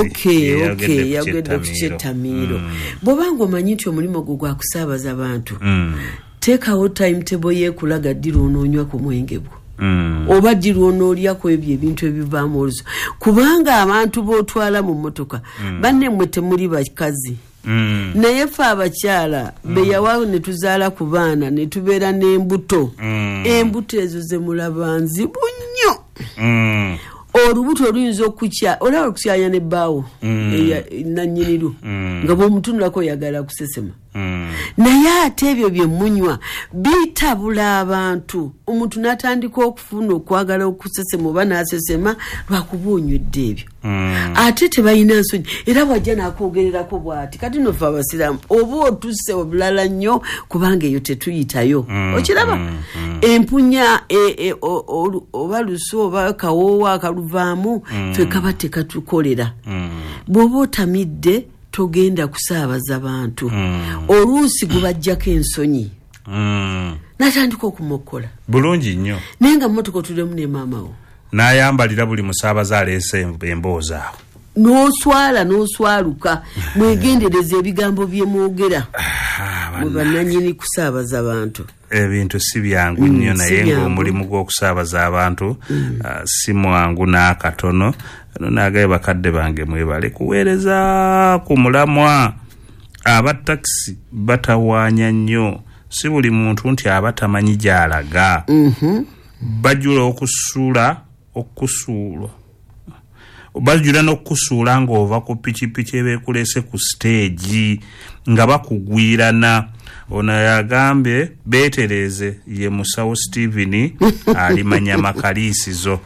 yagedde ku kyetamiiro bw'obanga omanyi nti omulimu gwo gwa kusaabaza bantu teekawo timetable yeekulaga ddira onoonywa ku mwenge gwo oba ddira onoolyako ebyo ebintu ebivaamu oluzo kubanga abantu bootwala mu mmotoka banne mmwe temuli bakazi Mm. naye ffe abakyala mm. beyawawo ne tuzaala ku baana ne tubeera n'embuto mm. embuto ezo ze mulaba nzibu nnyo mm. olubuto oluyinza okukya olaba okukyanya nebbaawo mm. nannyiniru mm. nga bw'omutunulako oyagala kusesema mm. naye ate ebyo bye munywa bitabula abantu omuntu n'atandika okufuna okwagala okusesema oba n'asesema lwakuba onywedde ebyo mm. ate tebalina nsonyi era bwajja n'akwogererako bw'ati kati nofe abasiraamu oba otusse obulala nnyo kubanga eyo tetuyitayo mm. okiraba mm. mm. empunya e, e, oba lusu oba kawoowa akaluvaamu mm. fe kaba tekatukolera mm. bw'oba otamidde togenda kusaabaza bantu mm. oluusi gubajjako ensonyi mm. natandika okumukola bulungi nnyo naye nga mmotoka otulemu ne maamawo n'ayambalira buli musaabaza aleese emboozi awo n'oswala n'oswaluka mwegendereza ebigambo bye mwogera mu bannannyini kusaabaza abantu ebintu si byangu nnyo mm, naye ng'omulimu gw'okusaabaza abantu mm. uh, si mwangu n'akatono nagaye bakadde bange mwebale kuweereza ku mulamwa abatakisi batawaanya nnyo si buli muntu nti aba tamanyi gy'alaga mm-hmm. bajula okusuula okusuulwa bajula n'okusuula ng'ova ku pikipiki ebeekulese ku siteegi nga bakugwirana ono yagambye beetereze ye musawo Stephen alimanya makaliisizo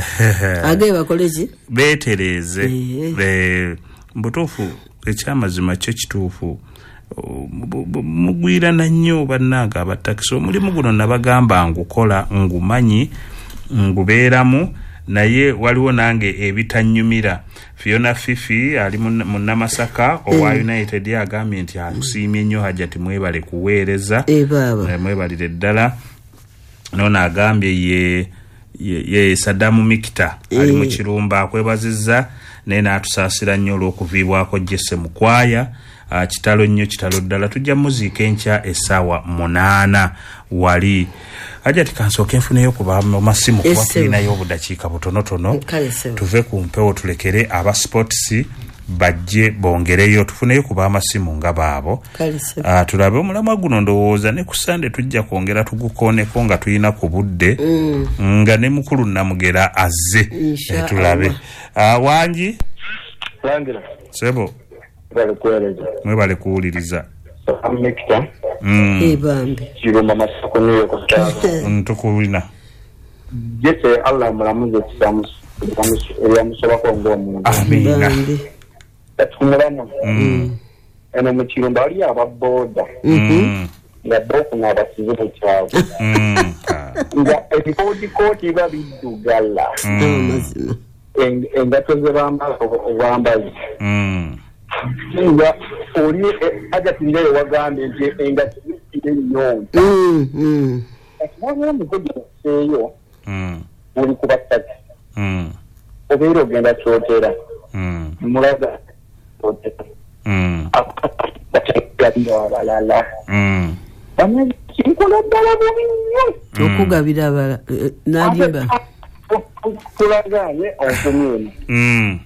age bakoleki beetereze e, mbutuufu ekyamazima kyo kituufu mugwirana nnyo bannanga abatakisi omulimu guno nabagamba ngukola ngumanyi ngubeeramu naye waliwo nange ebitanyumira Fiona Fifi ali mu Namasaka owa United agambye nti akusiimye nnyo Hajati mwebale kuweereza e baba mwebalire ddala nona agambye ye ye, ye Sadamu Mikita e. ali mu Kirumba akwebazizza naye n'atusaasira nnyo olw'okuviibwako Jesse Mukwaya uh, kitalo nnyo kitalo ddala tujja muziika enkya essaawa munaana wali Hajati kansooke nfuneyo kuba mu masimu kuba tulinayo obudakiika butonotono tuve ku mpewo tulekere aba sports bajje bongereyo tufuneyo kuba amasimu nga baabo uh, tulabe omulamwa guno ndowooza ne ku Sande tujja kwongera tugukooneko nga tulina ku budde mm. nga ne mukulu Namugera azze e, tulabe uh, wangi Langira sebo bale kuweleza mwebale kuwuliriza Amikita mm. ebambe Kirumba Masako niyo kutaba ntukuwina Jesse Allah mulamuze kisamu yamusoba ko ngomu amina Tatumulamu mm. eno mu Kirumba ali ababoda mm. nga boku n'abasizibu kyawe mm. nga ebikooti kooti babidugala mm. engato ze bambala obwambazi mm. nga oli Hajati ndiye wagambye nti engato ziri nnyo mm. mm. ekibona mugoje seyo mm. uli kuba tati mm. obeera ogenda kyotera mm. mulaga kyotera mm. bategabira abalala mm. bamwe kinkola ddala bubi nnyo okugabira abala n'alimba tulaganye okumyeni mm.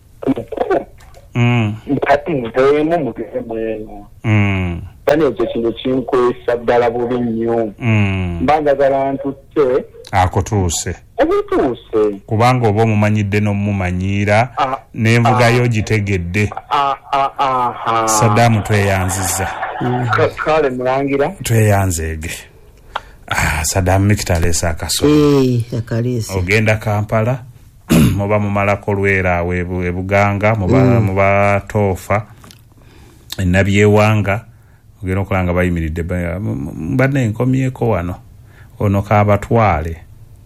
mm. ati muteemu mugeze mwenu mm. bane ekyo kintu kinkwesa ddala bubi nnyo mm. mbagagala ntutte akotuuse ebituuse kubanga oba omumanyidde n'omumanyiira n'envugayo gitegedde Sadamu tweyanziza kale mulangira tweyanzeege ah, Sadamu Mikita aleese akaso eh akalese ogenda Kampala muba mumalako lwera awo ebuganga muba mm. muba toofa Nabyewanga ogenda okulanga bayimiridde banne enkomyeko wano ono kaabatwale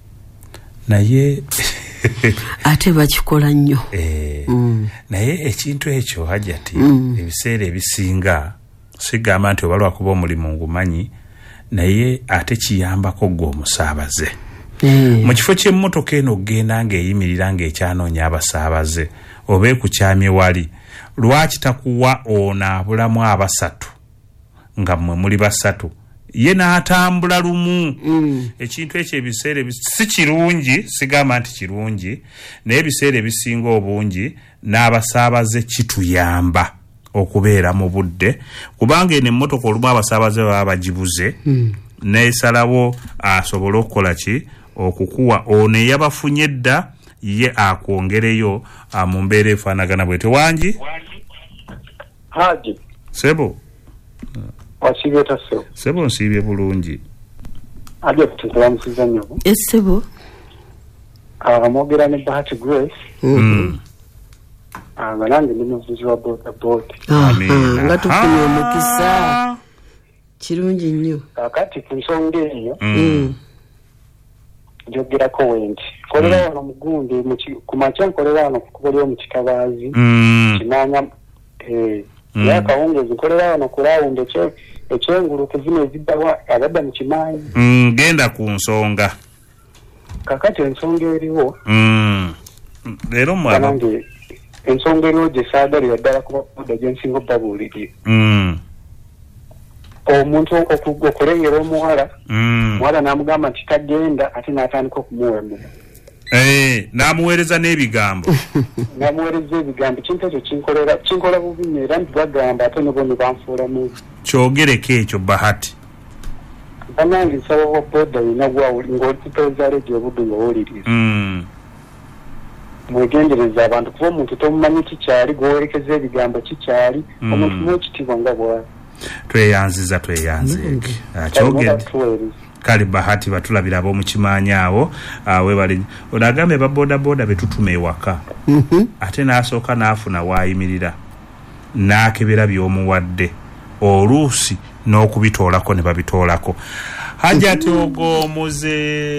naye ate bakikola nnyo eh, mm. naye ekintu ekyo Hajjati mm. ebiseera ebisinga sigamba nti obalwa kuba omulimu ngumanyi naye ate kiyambako gwe omusaabaze mm. mu kifo ky'emmotoka eno ogenda ng'eyimirira ng'ekyanoonya abasaabaze oba ekukyamye wali lwaki takuwa ono abulamu abasatu nga mmwe muli basatu ye n'atambula lumu mm. ekintu ekyo ebiseera si kirungi sigamba nti kirungi naye ebiseera ebisinga obungi n'abasaabaze kituyamba okubeera mu budde kubanga eno emmotoka olumu abasaabaze baba bagibuze mm. neesalawo asobole okukola ki okukuwa ono eyabafunye edda ye akwongereyo mu mbeera efaanagana bwete wangi Haji sebo wasibye tasebo sebo nsibye bulungi aje kutukola musiza nnyo esebo amogera ne Bahati Grace mm. anga nange ndi muvuzi wa boda boda amina nga tufunye omukisa kirungi nnyo kakati ku nsonga eyo mm. njogerako wenti kolera wano mugundi ku makya nkolera wano kukolera mu kitabazi mm. kinanya eh mm. yakawungezi nkolera wano kulawunda ekyo ekyengulu kuzina eziddawa abadda mu kimanyi mm, genda ku nsonga kakati ensonga eriwo mm. leero mwaba ensonga eriwo gye saagalira ddala kuba boda gyensinga obbabuulirira mm. omuntu okulengera omuwala mm. muwala n'amugamba nti tagenda ate n'atandika okumuwemu eh, n'amuweereza n'ebigambo n'amuweereza ebigambo kintu ekyo kinkolera kinkola bubi nnyo era nti bagamba ate ne bo ne banfuula mubi kyogereko ekyo Bahati banange nsaba wa boda yina ng'olitupeeza ledio obudde ng'owuliriza mm. mwegendereza abantu kuba omuntu tomumanyi kikyali gwewerekeza ebigambo kikyali mm. omuntu mwekitiibwa nga bwali tweyanziza tweyanzeeke akyogedde kale Bahati batulabira ab'omu kimanyi awo webali onagambe babodaboda betutuma ewaka mm-hmm. ate n'asooka n'afuna waayimirira n'akebera by'omuwadde oluusi n'okubitoolako ne babitoolako Hajjati ogoomuze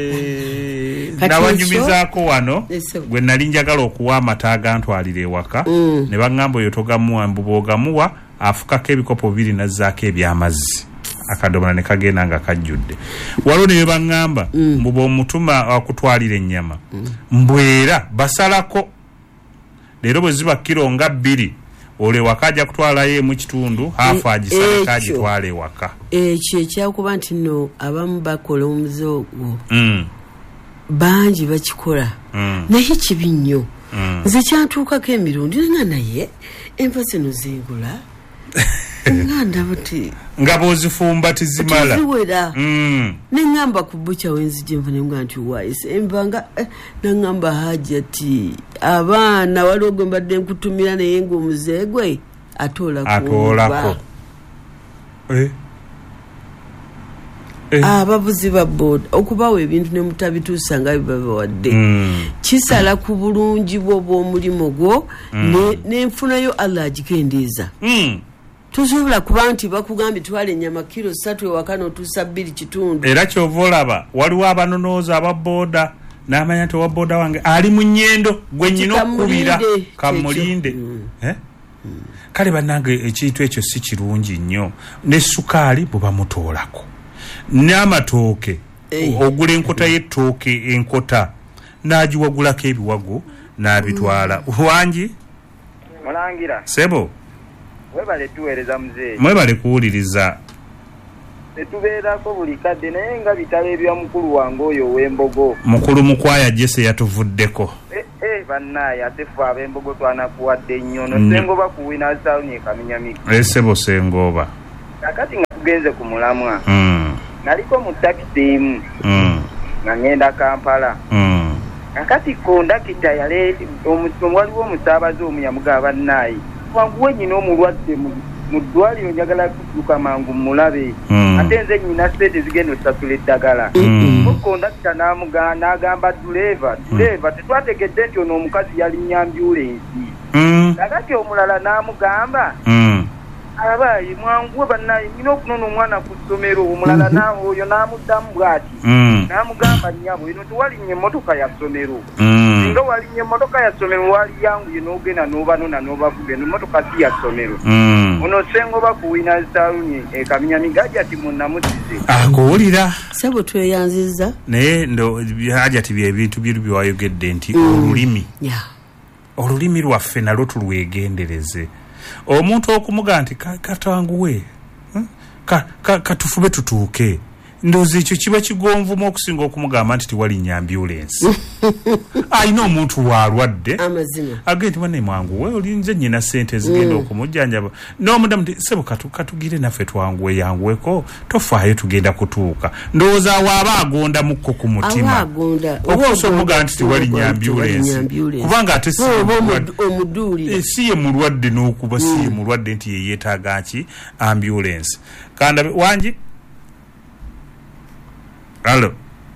nabanyumizaako wano gwe nali njagala okuwa amata agantwalira ewaka mm. ne baŋŋamba oyo togamuwa mbuba ogamuwa afukako ebikopo bibiri nazzaako ebyamazzi akadomola ne kagenda nga kajjudde waliwo ne baŋŋamba mm. mbuba omutuma akutwalira ennyama mm. mbwera basalako leero bwe ziba kiro nga bbiri ole wakaja kutwalayo emu kitundu hafu agisaleka agitwala ewaka ekyo ekyakuba nti nno abamu bakola omuze ogwo mm. bangi bakikola mm. naye kibi nnyo mm. nze kyantuukako emirundi nga naye enfa zino zingula nga ndaba ti nga bw'ozifumba tizimala tiziwera mm. neŋŋamba ku bukya wenzija enfa nenga nti waise embanga eh, naŋŋamba Hajjati abaana waliwo gwe mbadde nkutumira naye ng'omuzeegwe atoola atoolako eh. eh. abavuzi ba boda okubawa ebintu ne mutabituusa nga bibabawadde mm. kisala ku bulungi bwo bw'omulimu gwo mm. n'enfunayo Allah agikendeeza mm. tusobola kuba nti bakugambye twala ennyama kiro ssatu ewaka n'otuusa bbiri kitundu era kyova olaba waliwo abanonooza aba boda n'amanya nti owa boda wange ali mu nnyendo gwe nnyina okukubira kamulinde mm. eh? mm. kale bannange ekintu ekyo si kirungi nnyo ne sukaali bwe bamutoolako n'amatooke hey. ogula enkota y'ettooke enkota n'agiwagulako ebiwago n'abitwala mm. wangi mulangira sebo webale tuweereza muzeeyi mwebale kuwuliriza tetubeerako buli kadde naye nga bitalo ebya mukulu wange oyo ow'embogo mukulu mukwaya Jesse yatuvuddeko eh eh bannaaye ate ffe ab'embogo twanakuwadde nnyo no sengoba kuwina sawuni ekaminyamika esebo sengoba kakati nga tugenze ku mulamwa mm. naliko mu takisi emu mm. nga ngenda Kampala mm. kakati kondakita yale waliwo omusaabaze omu yamuga bannaaye wanguwe nyina omulwadde mu ddwaliro njagala kutuuka mangu mulabe mm. ate nze nyina sente zigenda osasula eddagala mm. kondakita n'agamba duleeva duleeva mm. tetwategedde nti ono omukazi yali nyambyulensi mm. kakati omulala n'amugamba mm. abayi mwangu bannayi nina okunoona omwana ku ssomero omulala nawe oyo n'amuddamu bw'ati n'amugamba nnyabo eno tewalinnya emmotoka ya ssomero singa walinnya emmotoka ya ssomero wali yanguye n'ogenda n'obanona n'obavuga eno emmotoka si ya ssomero ono sengoba kuwina saaluni ekamenya migaji ati munnamusize akuwulira sebo tweyanziza naye ndo hajati byebintu bye byawayogedde nti olulimi olulimi lwaffe nalwo tulwegendereze omuntu okumuga nti katanguwe katufube tutuuke ndozi ekyo kiba kigonvumu okusinga okumugamba nti tiwalinnya ambulance ayina omuntu walwadde agenti bane mwangu we olinze nyina sente zigenda okumujjanjaba n'omudamu nti sebo katugire naffe twanguwe yanguweko tofaayo tugenda kutuuka ndowooza waaba agonda mukko ku mutima oba osomuga nti tiwalinnya ambulance kubanga ate si ye mulwadde n'okuba si ye mulwadde nti ye yeetaaga ki ambulance kanda wangi Allo.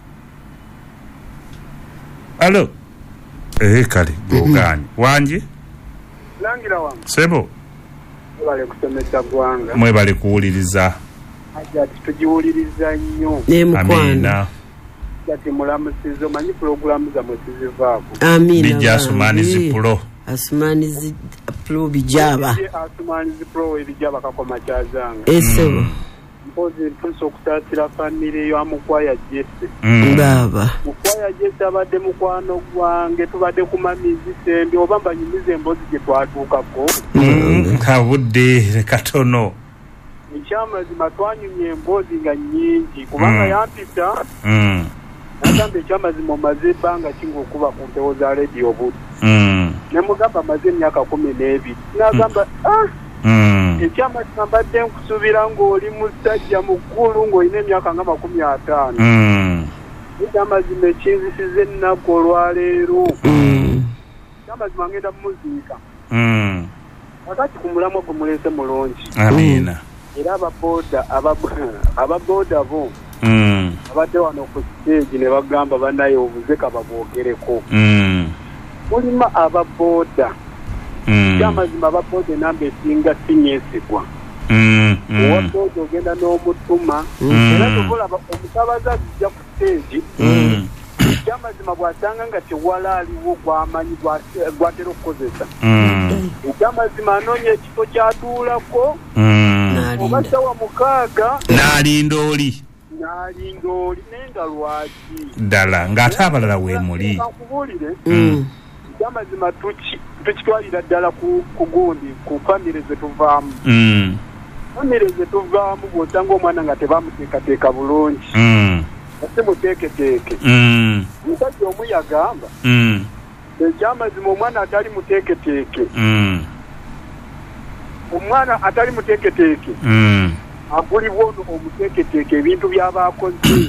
Allo. Eh kale gogani. Wanje? Langira wangu. Sebo. Mwebale kusomesa gwanga. Mwebale kuwuliriza. Aja tujiwuliriza nnyo. Ne mukwana. Ati mulamusizo manyi programu za musizivaako. Amina. Bija Asumanizi Pro. Asumanizi Pro bijaba. Asumanizi Pro bijaba kakoma kyazanga. Esebo. Mpozi tuso kutatira family yo amukwaya Jesse. Baba. Mukwaya Jesse abadde mukwano gwange tubadde kumamizi sembi obamba nyimize embozi gye twatuukako. Kabudde katono. Ichama zimatwanyumye embozi nga nyingi kubanga mm. yampita. Mm. Nagambe ichama zimomaze banga kingo kuba ku nteo za radio buti. Mm. Nemugamba maze myaka kumi n'ebiri. Nagamba mm. ah Mm. Ichama nambadde nkusubira ng'oli musajja mukulu ng'olina emyaka nga makumi ataano. Mm. Ichama zime kinzisize ennaku olwaleero. Mm. Ichama zima ngenda muziika. Mm. Wakati ku mulamwa gwe mulese mulungi. Amina. Era ababoda ababoda bo mm. abadde wano ku stage ne bagamba bannaye obuze kababoogereko. Mm. Mulima ababoda mm. kyamazima ababoda namba esinga sinyesigwa. Mm. Mm. Owaboda ogenda n'omutuma mm. era tobolaba omusabaza ajja ku stage mm. kyamazima bw'asanga nga tewalaaliwo gwamanyi gwatera okukozesa. Mm. Ekyamazima anoonya ekifo kyatuulako mm. oba ssawa mukaaga n'alinda oli n'alinda oli naye nga lwaki ddala ng'ate abalala weemuli. Nkubuulire ekyamazima tukitwalira ddala ku gundi ku famire ze tuvaamu. Famire ze tuvaamu bw'osanga omwana nga tebamuteekateeka bulungi ate muteeketeeke. Omusajja omu yagamba ekyamazima omwana atali muteeketeeke omwana atali muteeketeeke agulibwa ono omuteeketeeke ebintu by'abaakoze.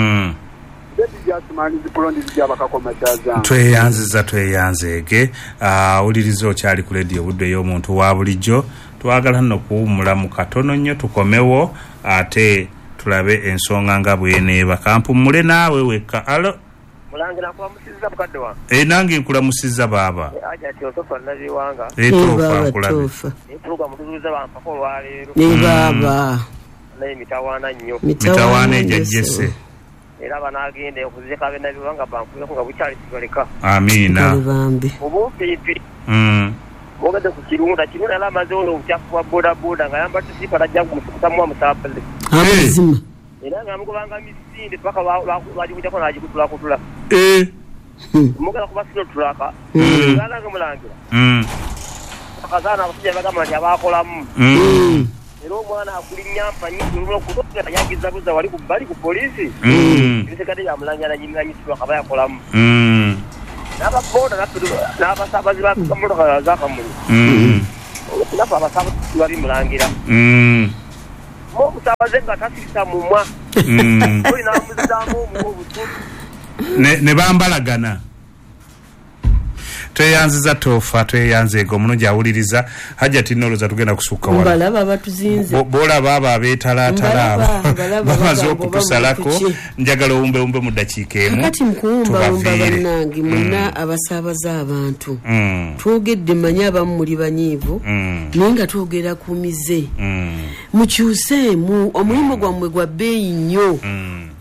tweyanziza tweyanzeege awuliriza okyali ku leediyo budde y'omuntu wa bulijjo twagala nno kuwumula mu katono nnyo tukomewo ate tulabe ensonga nga bweneeba kampumule naawe wekka. Alo mulangira nkulamusizza mukadde wange. Eh nange nkulamusizza baaba. Aja ati otofa naziwanga. Eh tofa nkulabe. Etuuka mutuuza bampako olwaleero. Ne baba. Naye mitawaana nnyo. Mitawaana ejjesse. Era banaagenda okuzika bena biwanga bankuyeko nga bukyali kibaleka. Amiina. Obumpiipi. Mm. Ogende ku kirunda kirunda ala amaze ono obucyafu bwa boda boda nga yambadde sipa najja kumutamwa musaabaze. Amazima. Era nga mugobanga misinde paka baji kujako naji kutula kutula. Eh. Mugala kuba sino tulaka. Ngala nga mulangira. Mm. Akazana abasajja bagamba nti abakolamu. Mm. Era omwana akulinyampa nyingi kutoka yagiza buza wali ku bali ku polisi. Mm. Bisekade ya mulangira nyinga nyitwa kabaya kolamu. Mm. Naba boda na tudu naba sabazi ba kamuloka zaka mu. Mm. Naba abasabazi bali mulangira. Mm. Mo musabaze nga tasisa mumwa. Mm. Oli na muzamu mu obutu. Ne ne bambalagana. tweyanziza tofa tweyanze ego mulungi awuliriza hajja tinnoloza tugenda kusukka wala balaba abatuzinze bola baba beetalatala bamaze okutusalako njagala owumbe wumbe mu ddakiika emu kati mukuwumba wumba bannange muna abasaabaza abantu twogedde manya abamu muli banyiivu naye nga twogera ku mize mukyuseemu omulimu gwammwe gwa bbeeyi nnyo